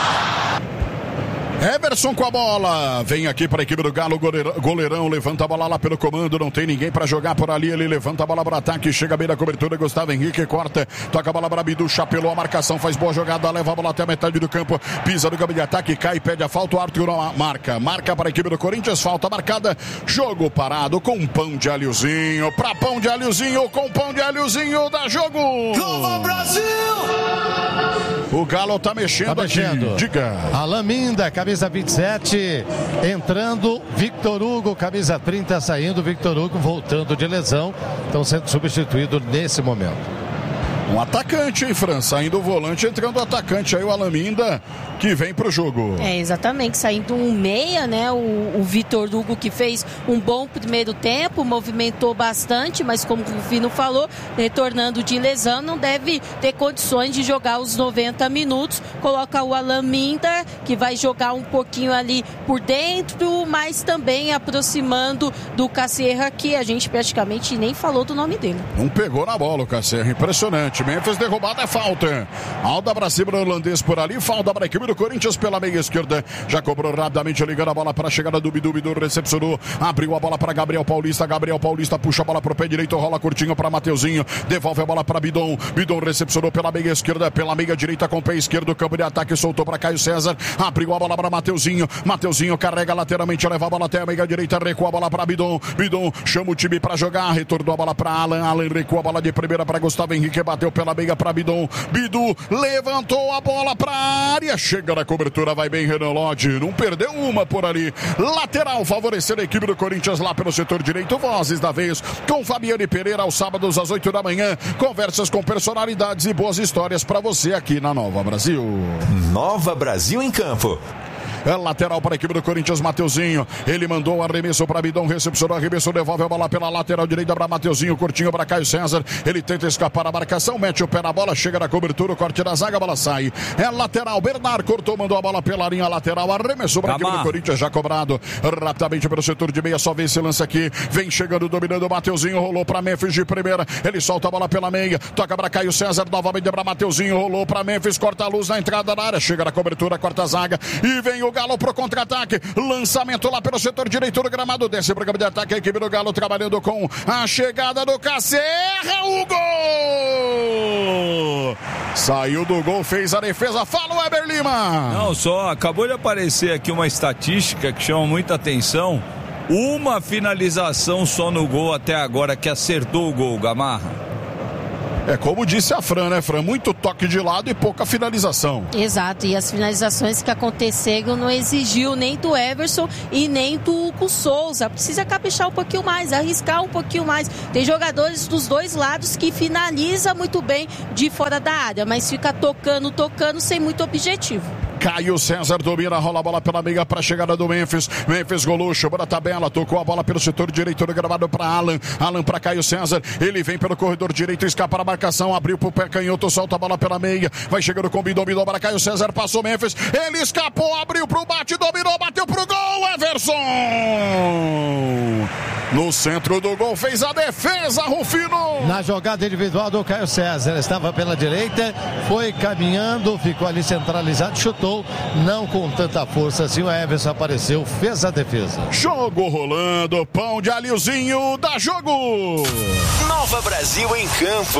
Everson com a bola, vem aqui para a equipe do Galo, goleirão, goleirão, levanta a bola lá pelo comando, não tem ninguém para jogar por ali, ele levanta a bola para o ataque, chega bem da cobertura, Gustavo Henrique corta, toca a bola para Bidu, chapelou a marcação, faz boa jogada, leva a bola até a metade do campo, pisa no campo de ataque, cai, pede a falta, o árbitro não marca, marca para a equipe do Corinthians, falta marcada, jogo parado com pão de alhozinho, para pão de alhozinho, com pão de alhozinho, dá jogo! Nova Brasil! O Galo tá mexendo, tá mexendo. Aqui, diga. Alain Minda, camisa vinte e sete, entrando, Victor Hugo, camisa trinta, saindo, Victor Hugo voltando de lesão, estão sendo substituídos nesse momento. Um atacante, hein, Fran? Saindo o volante, entrando o atacante aí, o Alaminda, que vem pro jogo. É, exatamente, saindo um meia, né? O, o Vitor Hugo, que fez um bom primeiro tempo, movimentou bastante, mas como o Vino falou, retornando de lesão, não deve ter condições de jogar os noventa minutos. Coloca o Alaminda, que vai jogar um pouquinho ali por dentro, mas também aproximando do Casserra, que a gente praticamente nem falou do nome dele. Não pegou na bola o Casserra, impressionante. Memphis derrubada, é falta. Alda pra cima do holandês por ali, falta para a equipe do Corinthians pela meia esquerda. Já cobrou rapidamente, ligando a bola para a chegada do Bidu, Bidu recepcionou, abriu a bola para Gabriel Paulista, Gabriel Paulista puxa a bola pro pé direito, rola curtinho para Mateuzinho, devolve a bola para Bidon, Bidon recepcionou pela meia esquerda, pela meia direita com o pé esquerdo, campo de ataque, soltou para Caio César, abriu a bola para Mateuzinho, Mateuzinho carrega lateralmente, leva a bola até a meia direita, recua a bola para Bidon, Bidon chama o time para jogar, retornou a bola para Alan, Alan recua a bola de primeira para Gustavo Henrique, bateu pela meia para Bidon. Bidu levantou a bola para a área. Chega na cobertura, vai bem Renan Lodge. Não perdeu uma por ali. Lateral favorecendo a equipe do Corinthians lá pelo setor direito. Vozes da vez com Fabiane Pereira aos sábados às oito da manhã. Conversas com personalidades e boas histórias para você aqui na Nova Brasil. Nova Brasil em campo. É lateral para a equipe do Corinthians, Mateuzinho. Ele mandou o arremesso para Bidon, recepcionou, arremesso, devolve a bola pela lateral direita para Mateuzinho, curtinho para Caio César. Ele tenta escapar a marcação, mete o pé na bola, chega na cobertura, o corte da zaga, a bola sai. É lateral, Bernard cortou, mandou a bola pela linha lateral, arremessou para a equipe do Corinthians, já cobrado rapidamente pelo setor de meia, só vê esse lance aqui. Vem chegando, dominando o Mateuzinho, rolou para Memphis de primeira. Ele solta a bola pela meia, toca para Caio César, novamente para Mateuzinho, rolou para Memphis, corta a luz na entrada da área, chega na cobertura, corta a zaga e vem o Galo pro contra-ataque, lançamento lá pelo setor direito do gramado, desce para o campo de ataque, a equipe do Galo trabalhando com a chegada do Cacerra, o gol! Saiu do gol, fez a defesa, fala o Weber Lima! Não, só acabou de aparecer aqui uma estatística que chama muita atenção, uma finalização só no gol até agora que acertou o gol, Gamarra. É como disse a Fran, né, Fran? Muito toque de lado e pouca finalização. Exato, e as finalizações que aconteceram não exigiu nem do Everson e nem do Hugo Souza. Precisa caprichar um pouquinho mais, arriscar um pouquinho mais. Tem jogadores dos dois lados que finaliza muito bem de fora da área, mas fica tocando, tocando sem muito objetivo. Caio César domina, rola a bola pela meia para a chegada do Memphis. Memphis Golucho, para a tabela, tocou a bola pelo setor direito do gramado para Alan. Alan para Caio César, ele vem pelo corredor direito, escapa a marcação, abriu pro pé canhoto, solta a bola pela meia, vai chegando com o Bidon, dominou para Caio César, passou Memphis, ele escapou, abriu pro bate, dominou, bateu pro gol, Everson! No centro do gol, fez a defesa, Rufino! Na jogada individual do Caio César, estava pela direita, foi caminhando, ficou ali centralizado, chutou. Não com tanta força assim, o Everson apareceu, fez a defesa. Jogo rolando, pão de alhozinho, dá jogo! Nova Brasil em campo.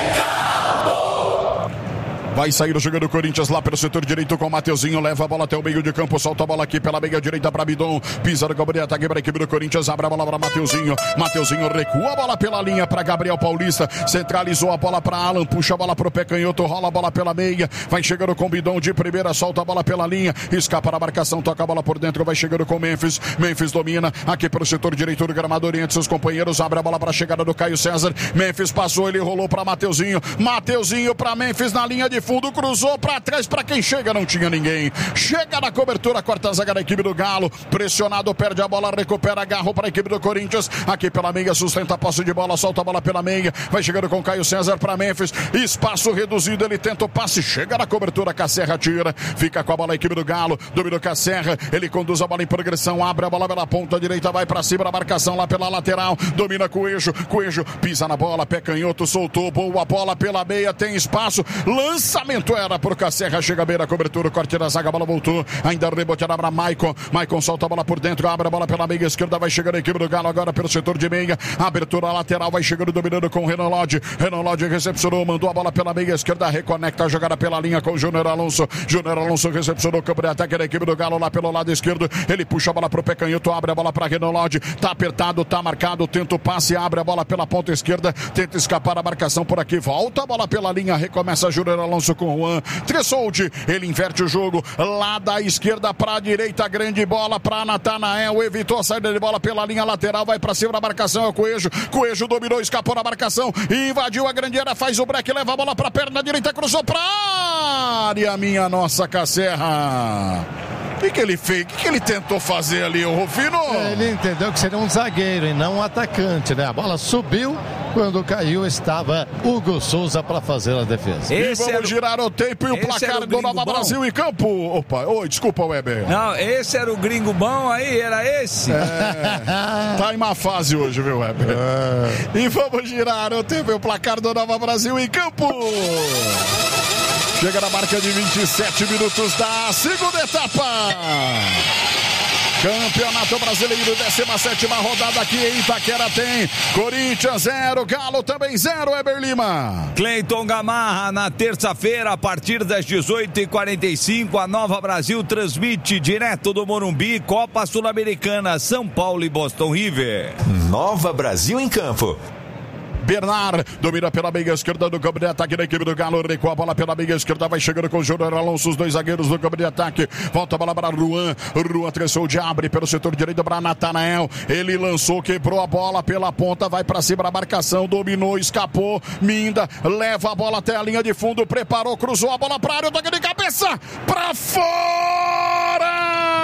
Vai sair o jogador do Corinthians lá pelo setor direito com o Mateuzinho, leva a bola até o meio de campo, solta a bola aqui pela meia direita para Bidon, pisa no campo de ataque para a equipe do Corinthians, abre a bola para Mateuzinho, Mateuzinho recua a bola pela linha para Gabriel Paulista, centralizou a bola para Alan, puxa a bola para o pé canhoto, rola a bola pela meia, vai chegando com o Bidon de primeira, solta a bola pela linha, escapa na marcação, toca a bola por dentro, vai chegando com Memphis, Memphis domina aqui pelo setor direito do gramado, oriente seus companheiros, abre a bola para a chegada do Caio César, Memphis passou, ele rolou para Mateuzinho, Mateuzinho para Memphis na linha de fundo, cruzou para trás, para quem chega não tinha ninguém, chega na cobertura, quarta zaga da equipe do Galo, pressionado, perde a bola, recupera, agarrou para a equipe do Corinthians, aqui pela meia, sustenta a posse de bola, solta a bola pela meia, vai chegando com Caio César para Memphis, espaço reduzido, ele tenta o passe, chega na cobertura, Cacerra tira, fica com a bola a equipe do Galo, domina o Cacerra, ele conduz a bola em progressão, abre a bola pela ponta direita, vai para cima da marcação lá pela lateral, domina Coelho, Coelho pisa na bola, pé canhoto, soltou, boa bola pela meia, tem espaço, lançamento era por Cacerra, chega bem na cobertura, corte da zaga, a bola voltou, ainda reboteada para Maicon, Maicon solta a bola por dentro, abre a bola pela meia esquerda, vai chegando a equipe do Galo agora pelo setor de meia, abertura lateral, vai chegando dominando com o Renan Lodge, Renan Lodge recepcionou, mandou a bola pela meia esquerda, reconecta a jogada pela linha com o Júnior Alonso, Júnior Alonso recepcionou o campo de ataque da equipe do Galo lá pelo lado esquerdo, ele puxa a bola pro pé canhoto, abre a bola para Renan Lodge, tá apertado, tá marcado, tenta o passe, abre a bola pela ponta esquerda, tenta escapar a marcação por aqui, volta a bola pela linha, recomeça Júnior Alonso com o Juan, Tressoldi, ele inverte o jogo, lá da esquerda para a direita, grande bola para Natanael, evitou a saída de bola pela linha lateral, vai para cima da marcação, é o Coelho, Coelho dominou, escapou da marcação, invadiu a grande área, faz o break, leva a bola para a perna direita, cruzou para a área, minha nossa Cacerra. O que, que ele fez? O que, que ele tentou fazer ali, o Rufino? Ele entendeu que seria um zagueiro e não um atacante, né? A bola subiu, quando caiu estava Hugo Souza para fazer a defesa. Esse e vamos o... girar o tempo e o esse placar o do Nova bom. Brasil em campo. Opa, oi, desculpa, Weber. Não, esse era o gringo bom aí, era esse? É, tá em má fase hoje, viu, Weber? É. E vamos girar o tempo e o placar do Nova Brasil em campo. Chega na marca de vinte e sete minutos da segunda etapa. Campeonato Brasileiro, décima sétima rodada aqui em Itaquera tem Corinthians zero, Galo também zero, Weber Lima. Cleiton Gamarra, na terça-feira, a partir das dezoito e quarenta e cinco, a Nova Brasil transmite direto do Morumbi, Copa Sul-Americana, São Paulo e Boston River. Nova Brasil em campo. Bernard domina pela meia esquerda do campo de ataque da equipe do Galo, recua a bola pela meia esquerda, vai chegando com o Júnior Alonso, os dois zagueiros do campo de ataque, volta a bola para Ruan, Ruan atravessou de abre pelo setor direito para Natanael, ele lançou, quebrou a bola pela ponta, vai para cima da marcação, dominou, escapou, Minda, leva a bola até a linha de fundo, preparou, cruzou a bola para a área, toque de cabeça, para fora!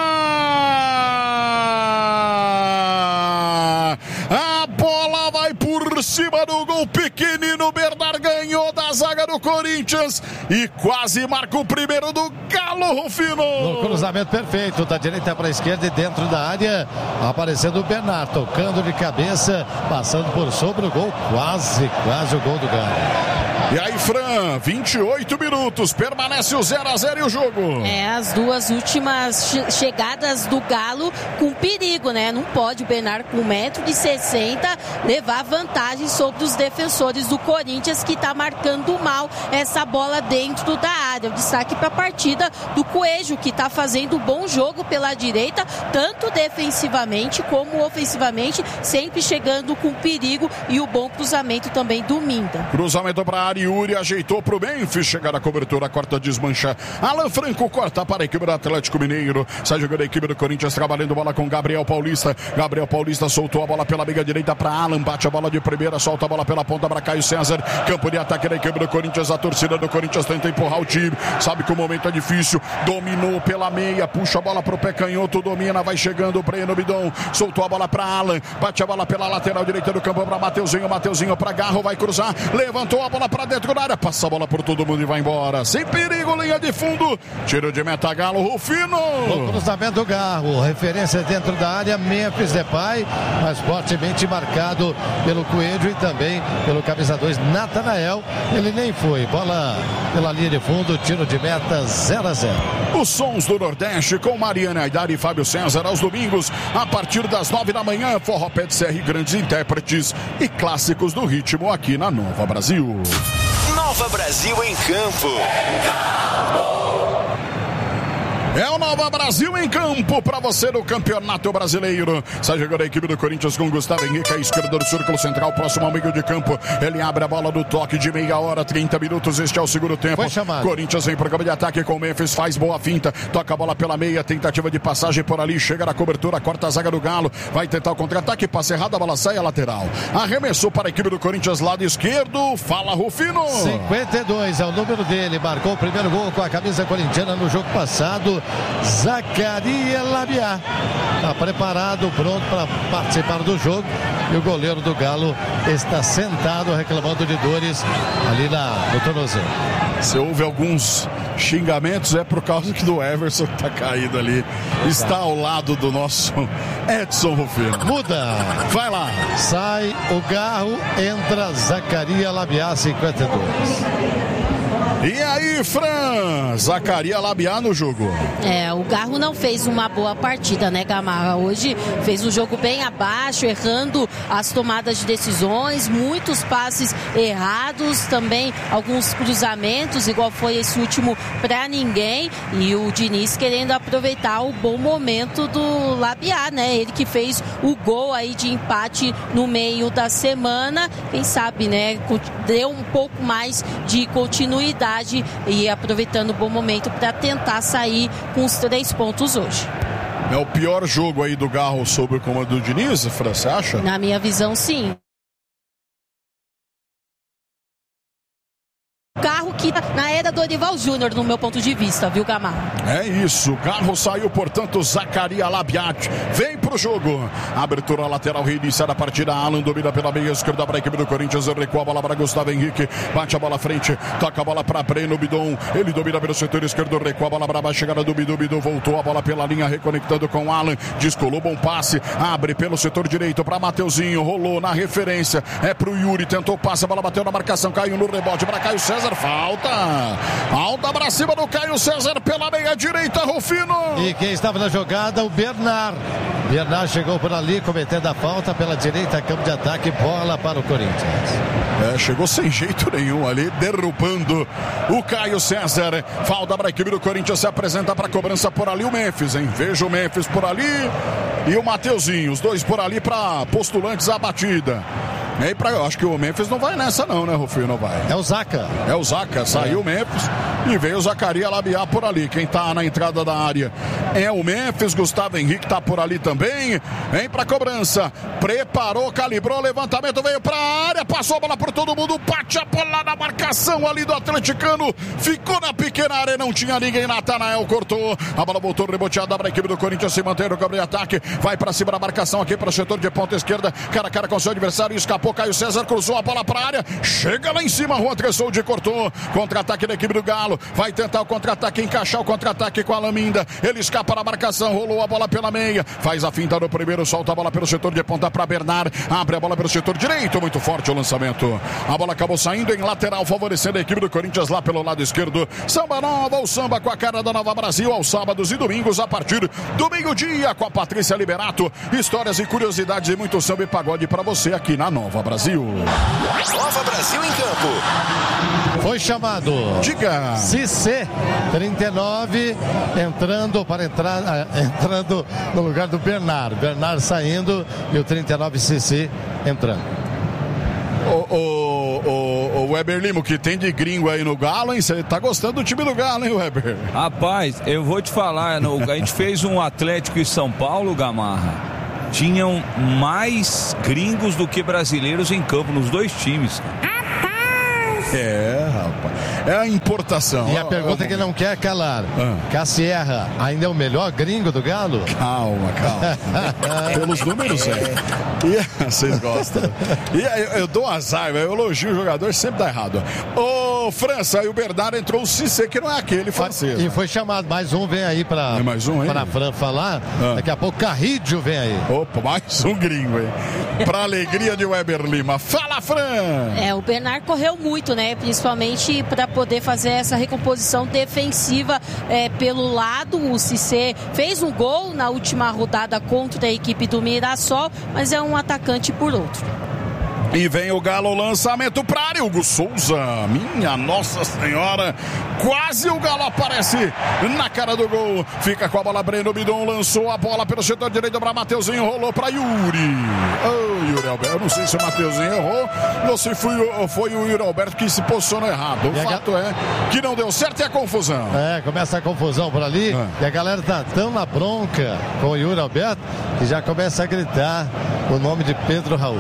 A bola vai por cima do gol pequenino, Bernard ganhou da zaga do Corinthians e quase marca o primeiro do Galo, Rufino. No cruzamento perfeito, da direita para a esquerda e dentro da área, aparecendo o Bernard, tocando de cabeça, passando por sobre o gol, quase, quase o gol do Galo. E aí, Fran, vinte e oito minutos, permanece o zero a zero e o jogo. É, as duas últimas che- chegadas do Galo com perigo, né? Não pode o Bernard com um metro e sessenta levar vantagem sobre os defensores do Corinthians, que está marcando mal essa bola dentro da área. O destaque para a partida do Coelho, que está fazendo um bom jogo pela direita, tanto defensivamente como ofensivamente, sempre chegando com perigo, e o bom cruzamento também do Minda. Cruzamento para a área, Yuri ajeitou para o Memphis, chegar a cobertura, corta, desmancha. Alan Franco corta para a equipe do Atlético Mineiro, sai jogando a equipe do Corinthians, trabalhando bola com Gabriel Paulista. Gabriel Paulista soltou a bola pela meia direita para Alan, bate a bola de primeira, solta a bola pela ponta para Caio César. Campo de ataque da equipe do Corinthians, a torcida do Corinthians tenta empurrar o time, sabe que o momento é difícil, dominou pela meia, puxa a bola para o pé canhoto, domina, vai chegando o Breno Bidon, soltou a bola para Alan, bate a bola pela lateral direita do campo para Mateuzinho, Mateuzinho para Garro, vai cruzar, levantou a bola para dentro da área, passa a bola por todo mundo e vai embora, sem perigo, linha de fundo, tiro de meta, Galo, Rufino. O cruzamento do Garro, referência dentro da área, Memphis Depay, mas fortemente marcado pelo Coelho e também pelo camisa dois, Natanael. Ele nem foi, bola pela linha de fundo, tiro de meta, zero a zero. Os sons do Nordeste com Mariana Aidar e Fábio César aos domingos, a partir das nove da manhã, Forró Pet C R, grandes intérpretes e clássicos do ritmo aqui na Nova Brasil. Nova Brasil em campo. É o Nova Brasil em campo para você no Campeonato Brasileiro. Sai jogando a equipe do Corinthians com Gustavo Henrique, à esquerda do círculo central, próximo ao meio de campo. Ele abre a bola do toque de meia hora, trinta minutos. Este é o segundo tempo. Foi chamado. Corinthians vem para o campo de ataque com o Memphis, faz boa finta, toca a bola pela meia, tentativa de passagem por ali, chega na cobertura, corta a zaga do Galo, vai tentar o contra-ataque, passe errado, a bola sai a lateral. Arremessou para a equipe do Corinthians, lado esquerdo. Fala, Rufino. cinquenta e dois é o número dele, marcou o primeiro gol com a camisa corintiana no jogo passado. Zacaria Labiá está preparado, pronto para participar do jogo, e o goleiro do Galo está sentado reclamando de dores ali na, no tornozelo. Se houve alguns xingamentos, é por causa que do Everson que está caído ali, está ao lado do nosso Edson Rufino. Muda, vai lá, sai o Garro, entra Zacaria Labiá, cinquenta e dois. E aí, Fran, Zacaria Labiá no jogo. É, o Garro não fez uma boa partida, né, Gamarra? Hoje fez um jogo bem abaixo, errando as tomadas de decisões, muitos passes errados, também alguns cruzamentos, igual foi esse último pra ninguém, e o Diniz querendo aproveitar o bom momento do Labiá, né? Ele que fez o gol aí de empate no meio da semana, quem sabe, né? Deu um pouco mais de continuidade e aproveitando o bom momento para tentar sair com os três pontos hoje. É o pior jogo aí do Garro sob o comando do Diniz, Fran, você acha? Na minha visão, sim. Carro que na era do Dorival Júnior, no meu ponto de vista, viu, Gamarra? É isso, Garro saiu, portanto, Zacaria Labiat vem pro jogo. Abertura lateral, reinicia da partida. Alan domina pela meia esquerda para a equipe do Corinthians, recua a bola para Gustavo Henrique, bate a bola à frente, toca a bola para Breno Bidon, ele domina pelo setor esquerdo, recua a bola para baixo, chegada do Bidon, Bidon voltou a bola pela linha, reconectando com Alan, descolou, bom passe, abre pelo setor direito para Mateuzinho, rolou na referência, é pro Yuri, tentou passe, a bola bateu na marcação, caiu no rebote para Caio César, falta, falta para cima do Caio César pela meia direita, Rufino. E quem estava na jogada, o Bernard. Bernard chegou por ali, cometendo a falta pela direita, campo de ataque, bola para o Corinthians. É, chegou sem jeito nenhum ali, derrubando o Caio César. Falta para a equipe do Corinthians, se apresenta para a cobrança por ali o Memphis, hein? Veja o Memphis por ali e o Mateuzinho, os dois por ali para postulantes à batida. E aí, pra, eu acho que o Memphis não vai nessa não, né, Rufino? Não vai. É o Zaca. É o Zaca. Saiu o Memphis e veio o Zacarias Labiar por ali. Quem tá na entrada da área é o Memphis. Gustavo Henrique tá por ali também. Vem pra cobrança. Preparou, calibrou, levantamento, veio pra área, passou a bola por todo mundo, bate a bola na marcação ali do atleticano. Ficou na pequena área, não tinha ninguém. Natanael cortou. A bola voltou reboteada para a equipe do Corinthians se manter no campo de ataque. Vai pra cima da marcação aqui para o setor de ponta esquerda. Cara a cara com seu adversário. Escapou Caio César, cruzou a bola para a área. Chega lá em cima, Juan Tressoldi cortou. Contra-ataque da equipe do Galo. Vai tentar o contra-ataque, encaixar o contra-ataque com a Laminda. Ele escapa na marcação, rolou a bola pela meia. Faz a finta no primeiro, solta a bola pelo setor de ponta para Bernard. Abre a bola pelo setor direito, muito forte o lançamento. A bola acabou saindo em lateral, favorecendo a equipe do Corinthians lá pelo lado esquerdo. Samba Nova, o samba com a cara da Nova Brasil, aos sábados e domingos a partir do meio-dia com a Patrícia Liberato. Histórias e curiosidades e muito samba e pagode para você aqui na Nova Brasil. Nova Brasil em campo. Foi chamado. Diga. Cissé, trinta e nove, entrando para entrar, entrando no lugar do Bernard. Bernard saindo e o trinta e nove Cissé entrando. O, o, o, o Weber Lima, que tem de gringo aí no Galo, hein? Você tá gostando do time do Galo, hein, Weber? Rapaz, eu vou te falar, no, a gente fez um Atlético em São Paulo, Gamarra. Tinham mais gringos do que brasileiros em campo, nos dois times. É, rapaz. É a importação. E a pergunta que não quer calar. Ah. Cassierra ainda é o melhor gringo do Galo? Calma, calma. Pelos números, é. E vocês gostam. E eu, eu dou azar, eu elogio o jogador, sempre dá errado. Ô, França, e o Bernard entrou o Cissé, que não é aquele francês. E foi chamado. Mais um vem aí pra, é mais um, pra Fran falar. Ah. Daqui a pouco Carrídio vem aí. Opa, mais um gringo, hein? Pra alegria de Weber Lima. Fala, Fran! É, o Bernard correu muito, né? Principalmente para poder fazer essa recomposição defensiva é, pelo lado. O Cissé fez um gol na última rodada contra a equipe do Mirassol, mas é um atacante por outro. E vem o Galo, lançamento para área, Hugo Souza, minha Nossa Senhora, quase o Galo aparece na cara do gol, fica com a bola, Breno Bidon lançou a bola pelo setor direito para Mateuzinho, rolou para Yuri, oh, Yuri Alberto, eu não sei se o Mateuzinho errou ou se foi, foi o Yuri Alberto que se posicionou errado, o e fato é que não deu certo e a confusão. É, começa a confusão por ali, é. E a galera tá tão na bronca com o Yuri Alberto que já começa a gritar o nome de Pedro Raul.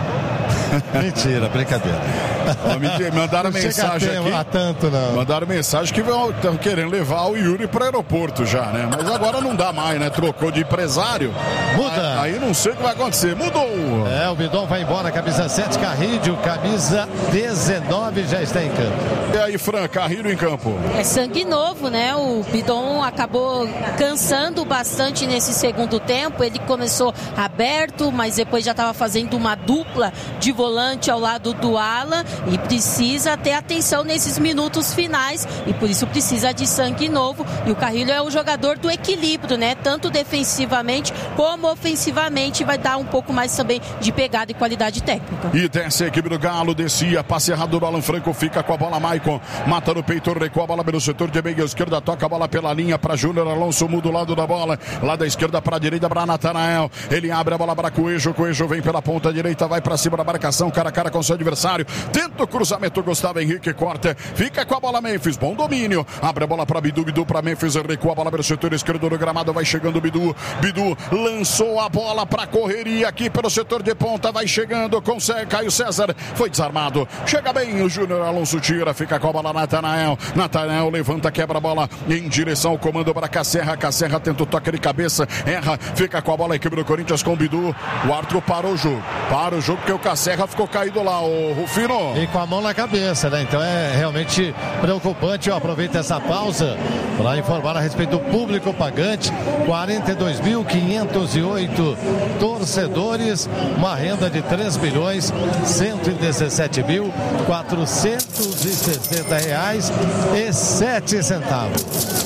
Mentira, brincadeira. Oh, mentira. Mandaram não mensagem aqui. A tanto, não. Mandaram mensagem que estão querendo levar o Yuri para o aeroporto já, né? Mas agora não dá mais, né? Trocou de empresário. Muda. Aí, aí não sei o que vai acontecer. Mudou. É, o Bidon vai embora. Camisa sete, Carrídio. Camisa dezenove já está em campo. E aí, Fran, Carrídio em campo. É sangue novo, né? O Bidon acabou cansando bastante nesse segundo tempo. Ele começou aberto, mas depois já estava fazendo uma dupla de volante ao lado do Alan e precisa ter atenção nesses minutos finais e por isso precisa de sangue novo. E o Carrilho é o jogador do equilíbrio, né? Tanto defensivamente como ofensivamente, vai dar um pouco mais também de pegada e qualidade técnica. E desce a equipe do Galo, descia, passe errado do Alan Franco, fica com a bola Maicon, mata no peito, recua a bola pelo setor de meia esquerda, toca a bola pela linha para Júnior Alonso, muda o lado da bola, lá da esquerda para a direita para Natanael, ele abre a bola para Coelho, Coelho vem pela ponta direita, vai para cima da marcação, cara a cara com seu adversário, tenta o cruzamento, Gustavo Henrique corta, fica com a bola Memphis, bom domínio, abre a bola para Bidu, Bidu para Memphis, recua a bola pelo setor esquerdo do gramado, vai chegando Bidu, Bidu lançou a bola para correria aqui pelo setor de ponta, vai chegando, consegue, Caio César, foi desarmado, chega bem, o Júnior Alonso tira, fica com a bola Natanael, Natanael levanta, quebra a bola em direção ao comando para Casserra, Casserra tenta o toque de cabeça, erra, fica com a bola a equipe do Corinthians com o Bidu, o árbitro parou o jogo, para o jogo porque o Casserra ficou caído lá, o Rufino. E com a mão na cabeça, né? Então é realmente preocupante. Eu aproveito essa pausa para informar a respeito do público pagante. quarenta e dois mil quinhentos e oito torcedores, uma renda de três milhões cento e dezessete mil quatrocentos e sessenta reais e sete centavos.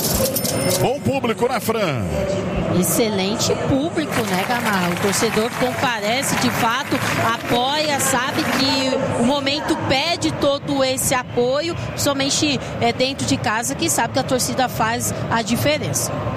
Bom público, né, Fran? Excelente público, né, Gamarra? O torcedor comparece, de fato, apoia, sabe que o momento pede todo esse apoio, somente é dentro de casa que sabe que a torcida faz a diferença.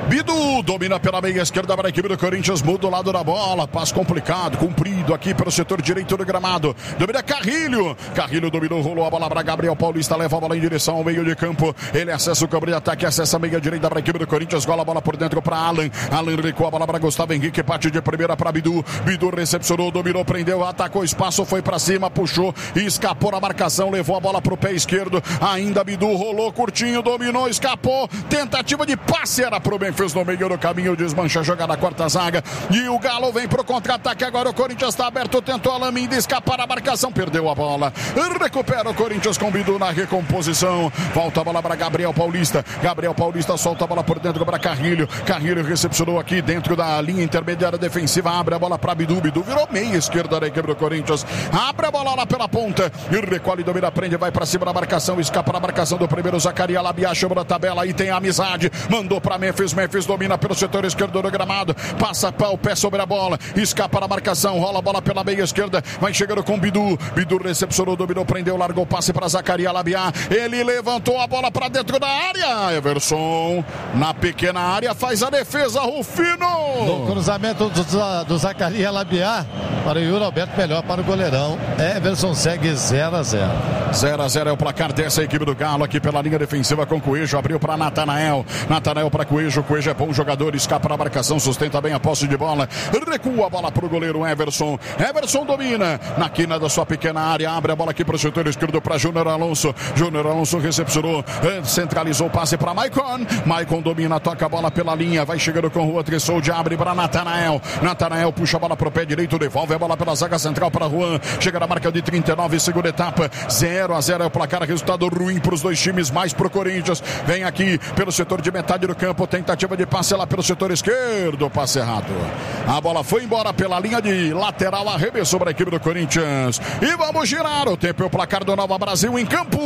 Bidu domina pela meia esquerda para a equipe do Corinthians, muda o lado da bola, passe complicado, comprido aqui pelo setor direito do gramado, domina Carrilho, Carrilho dominou, rolou a bola para Gabriel Paulista, leva a bola em direção ao meio de campo, ele acessa o campo de ataque, acessa a meia direita para a equipe do Corinthians, gola a bola por dentro para Alan, Alan recua a bola para Gustavo Henrique, parte de primeira para Bidu, Bidu recepcionou, dominou, prendeu, atacou espaço, foi para cima, puxou e escapou na marcação, levou a bola para o pé esquerdo, ainda Bidu rolou curtinho, dominou, escapou, tentativa de passe era para o Memphis no meio do caminho, desmancha a jogada da quarta zaga e o Galo vem pro contra-ataque, agora o Corinthians está aberto, tentou a Laminda escapar a marcação, perdeu a bola, recupera o Corinthians com Bidu na recomposição, volta a bola para Gabriel Paulista, Gabriel Paulista solta a bola por dentro para Carrilho, Carrilho recepcionou aqui dentro da linha intermediária defensiva, abre a bola para Bidu, Bidu virou meia esquerda da equipe do Corinthians, abre a bola lá pela ponta e recolhe, domina, prende, vai para cima da marcação, escapa na marcação do primeiro Zacaria Labiá, chama da tabela, aí tem a amizade, mandou para Memphis, Memphis domina pelo setor esquerdo do gramado, passa o pé sobre a bola, escapa na marcação, rola a bola pela meia esquerda, vai chegando com Bidu, Bidu recepcionou, dominou, prendeu, largou o passe para Zacaria Labiá, ele levantou a bola para dentro da área, Everson na pequena área faz a defesa, Rufino no cruzamento do, do Zacaria Labiá para o Yuri Alberto, melhor para o goleirão, Everson segue zero a zero. zero a zero é o placar dessa equipe do Galo aqui pela linha defensiva com Coelho, abriu para Natanael, Natanael para Coelho, Coelho é bom jogador, escapa na marcação, sustenta bem a posse de bola, recua a bola para o goleiro Everson, Everson domina na quina da sua pequena área, abre a bola aqui para o setor esquerdo para Júnior Alonso, Júnior Alonso recepcionou, centralizou o passe para Maicon, Maicon domina, toca a bola pela linha, vai chegando com Juan Tressoldi, abre para Natanael, Natanael puxa a bola para o pé direito, devolve a bola pela zaga central para Juan, chega na marca de trinta e nove, segunda etapa, zero a zero é o placar, resultado ruim para os dois times, mais para o Corinthians, vem aqui pelo setor de metade do campo, tentativa de passe lá pelo setor esquerdo, passe errado, a bola foi embora pela linha de lateral, arremessou para a equipe do Corinthians, e vamos girar, o tempo é o placar do Nova Brasil em campo,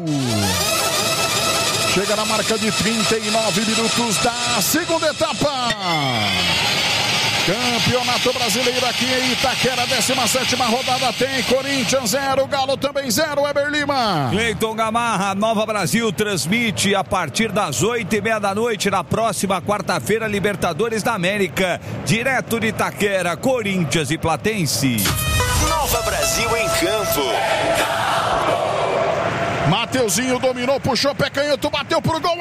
chega na marca de trinta e nove minutos da segunda etapa, Campeonato Brasileiro aqui em Itaquera, décima sétima rodada, tem Corinthians zero, Galo também zero, Weber Lima. Cleiton Gamarra, Nova Brasil transmite a partir das oito e meia da noite na próxima quarta-feira, Libertadores da América, direto de Itaquera, Corinthians e Platense. Nova Brasil em campo. Mateuzinho dominou, puxou pé canhoto, bateu pro gol,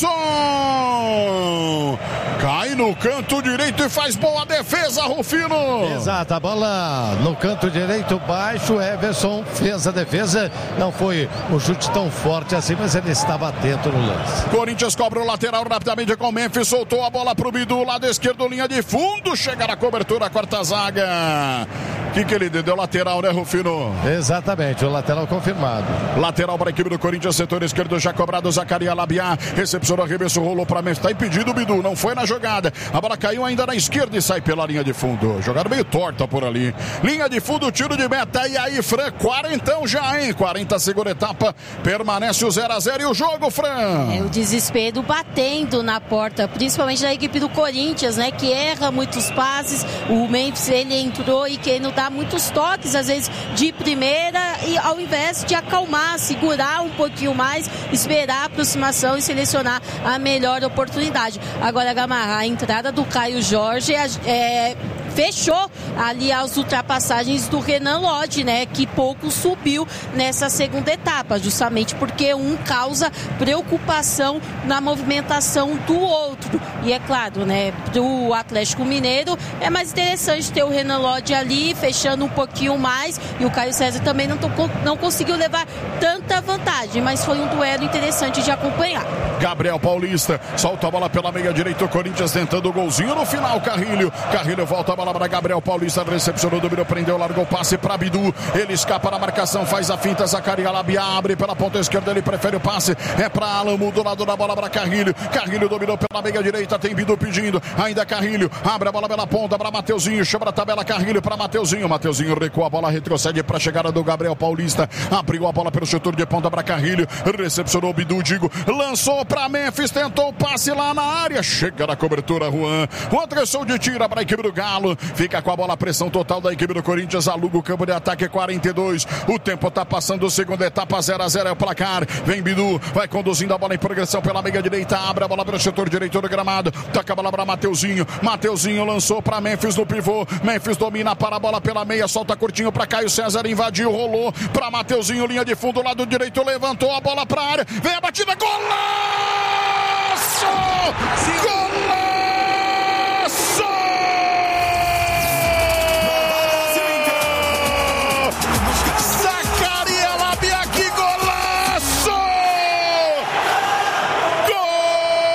Everson! Cai no canto direito e faz boa defesa, Rufino! Exato, a bola no canto direito baixo, Everson fez a defesa, não foi um chute tão forte assim, mas ele estava atento no lance. Corinthians cobra o lateral rapidamente com o Memphis, soltou a bola pro Bidu, lado esquerdo, linha de fundo, chega na cobertura, a quarta zaga. O que que ele deu? Deu lateral, né, Rufino? Exatamente, o lateral confirmado. Lateral para a equipe do Corinthians, setor esquerdo já cobrado, Zacaria Labiá, recepcionou, arremesso, rolou para Memphis, tá impedido o Bidu, não foi na jogada, a bola caiu ainda na esquerda e sai pela linha de fundo, jogada meio torta por ali, linha de fundo, tiro de meta, e aí, Fran, quarentão já, hein, quarenta, segunda etapa, permanece o zero a zero e o jogo, Fran. É o desespero batendo na porta, principalmente da equipe do Corinthians, né, que erra muitos passes, o Memphis, ele entrou e querendo dar muitos toques, às vezes de primeira, e ao invés de acalmar, segurar um pouquinho mais, esperar a aproximação e selecionar a melhor oportunidade. Agora, Gamarra, a entrada do Caio Jorge é, fechou ali as ultrapassagens do Renan Lodge, né, que pouco subiu nessa segunda etapa, justamente porque um causa preocupação na movimentação do outro. E é claro, né, do Atlético Mineiro é mais interessante ter o Renan Lodge ali fechando um pouquinho mais, e o Caio César também não, não conseguiu levar tanta vantagem, mas foi um duelo interessante de acompanhar. Gabriel Paulista solta a bola pela meia direita, o Corinthians tentando o golzinho no final, Carrilho, Carrilho volta a bola para Gabriel Paulista, recepcionou, dominou, prendeu, largou o passe para Bidu, ele escapa na marcação, faz a finta, Zacaria Labiá abre pela ponta esquerda, ele prefere o passe, é para Alamo, do lado da bola para Carrilho, Carrilho dominou pela meia direita, tem Bidu pedindo, ainda Carrilho, abre a bola pela ponta para Mateuzinho, chama a tabela, Carrilho para Mateuzinho, Mateuzinho recua a bola, retrocede para a chegada do Gabriel Paulista, abriu a bola pelo setor de ponta para Carrilho, recepcionou Bidu, digo, lançou para Memphis, tentou o passe lá na área, chega na cobertura, Juan, Juan Tressoldi tira para a equipe do Galo, fica com a bola, a pressão total da equipe do Corinthians, aluga o campo de ataque, quarenta e dois, o tempo tá passando, segunda etapa, zero a zero é o placar, vem Bidu, vai conduzindo a bola em progressão pela meia direita, abre a bola para o setor direito do gramado, toca a bola para Mateuzinho, Mateuzinho lançou para Memphis no pivô, Memphis domina, para a bola pela meia, solta curtinho para Caio César, invadiu, rolou para Mateuzinho, linha de fundo, lado direito, levantou a bola para a área, vem a batida, golaço! Golaço!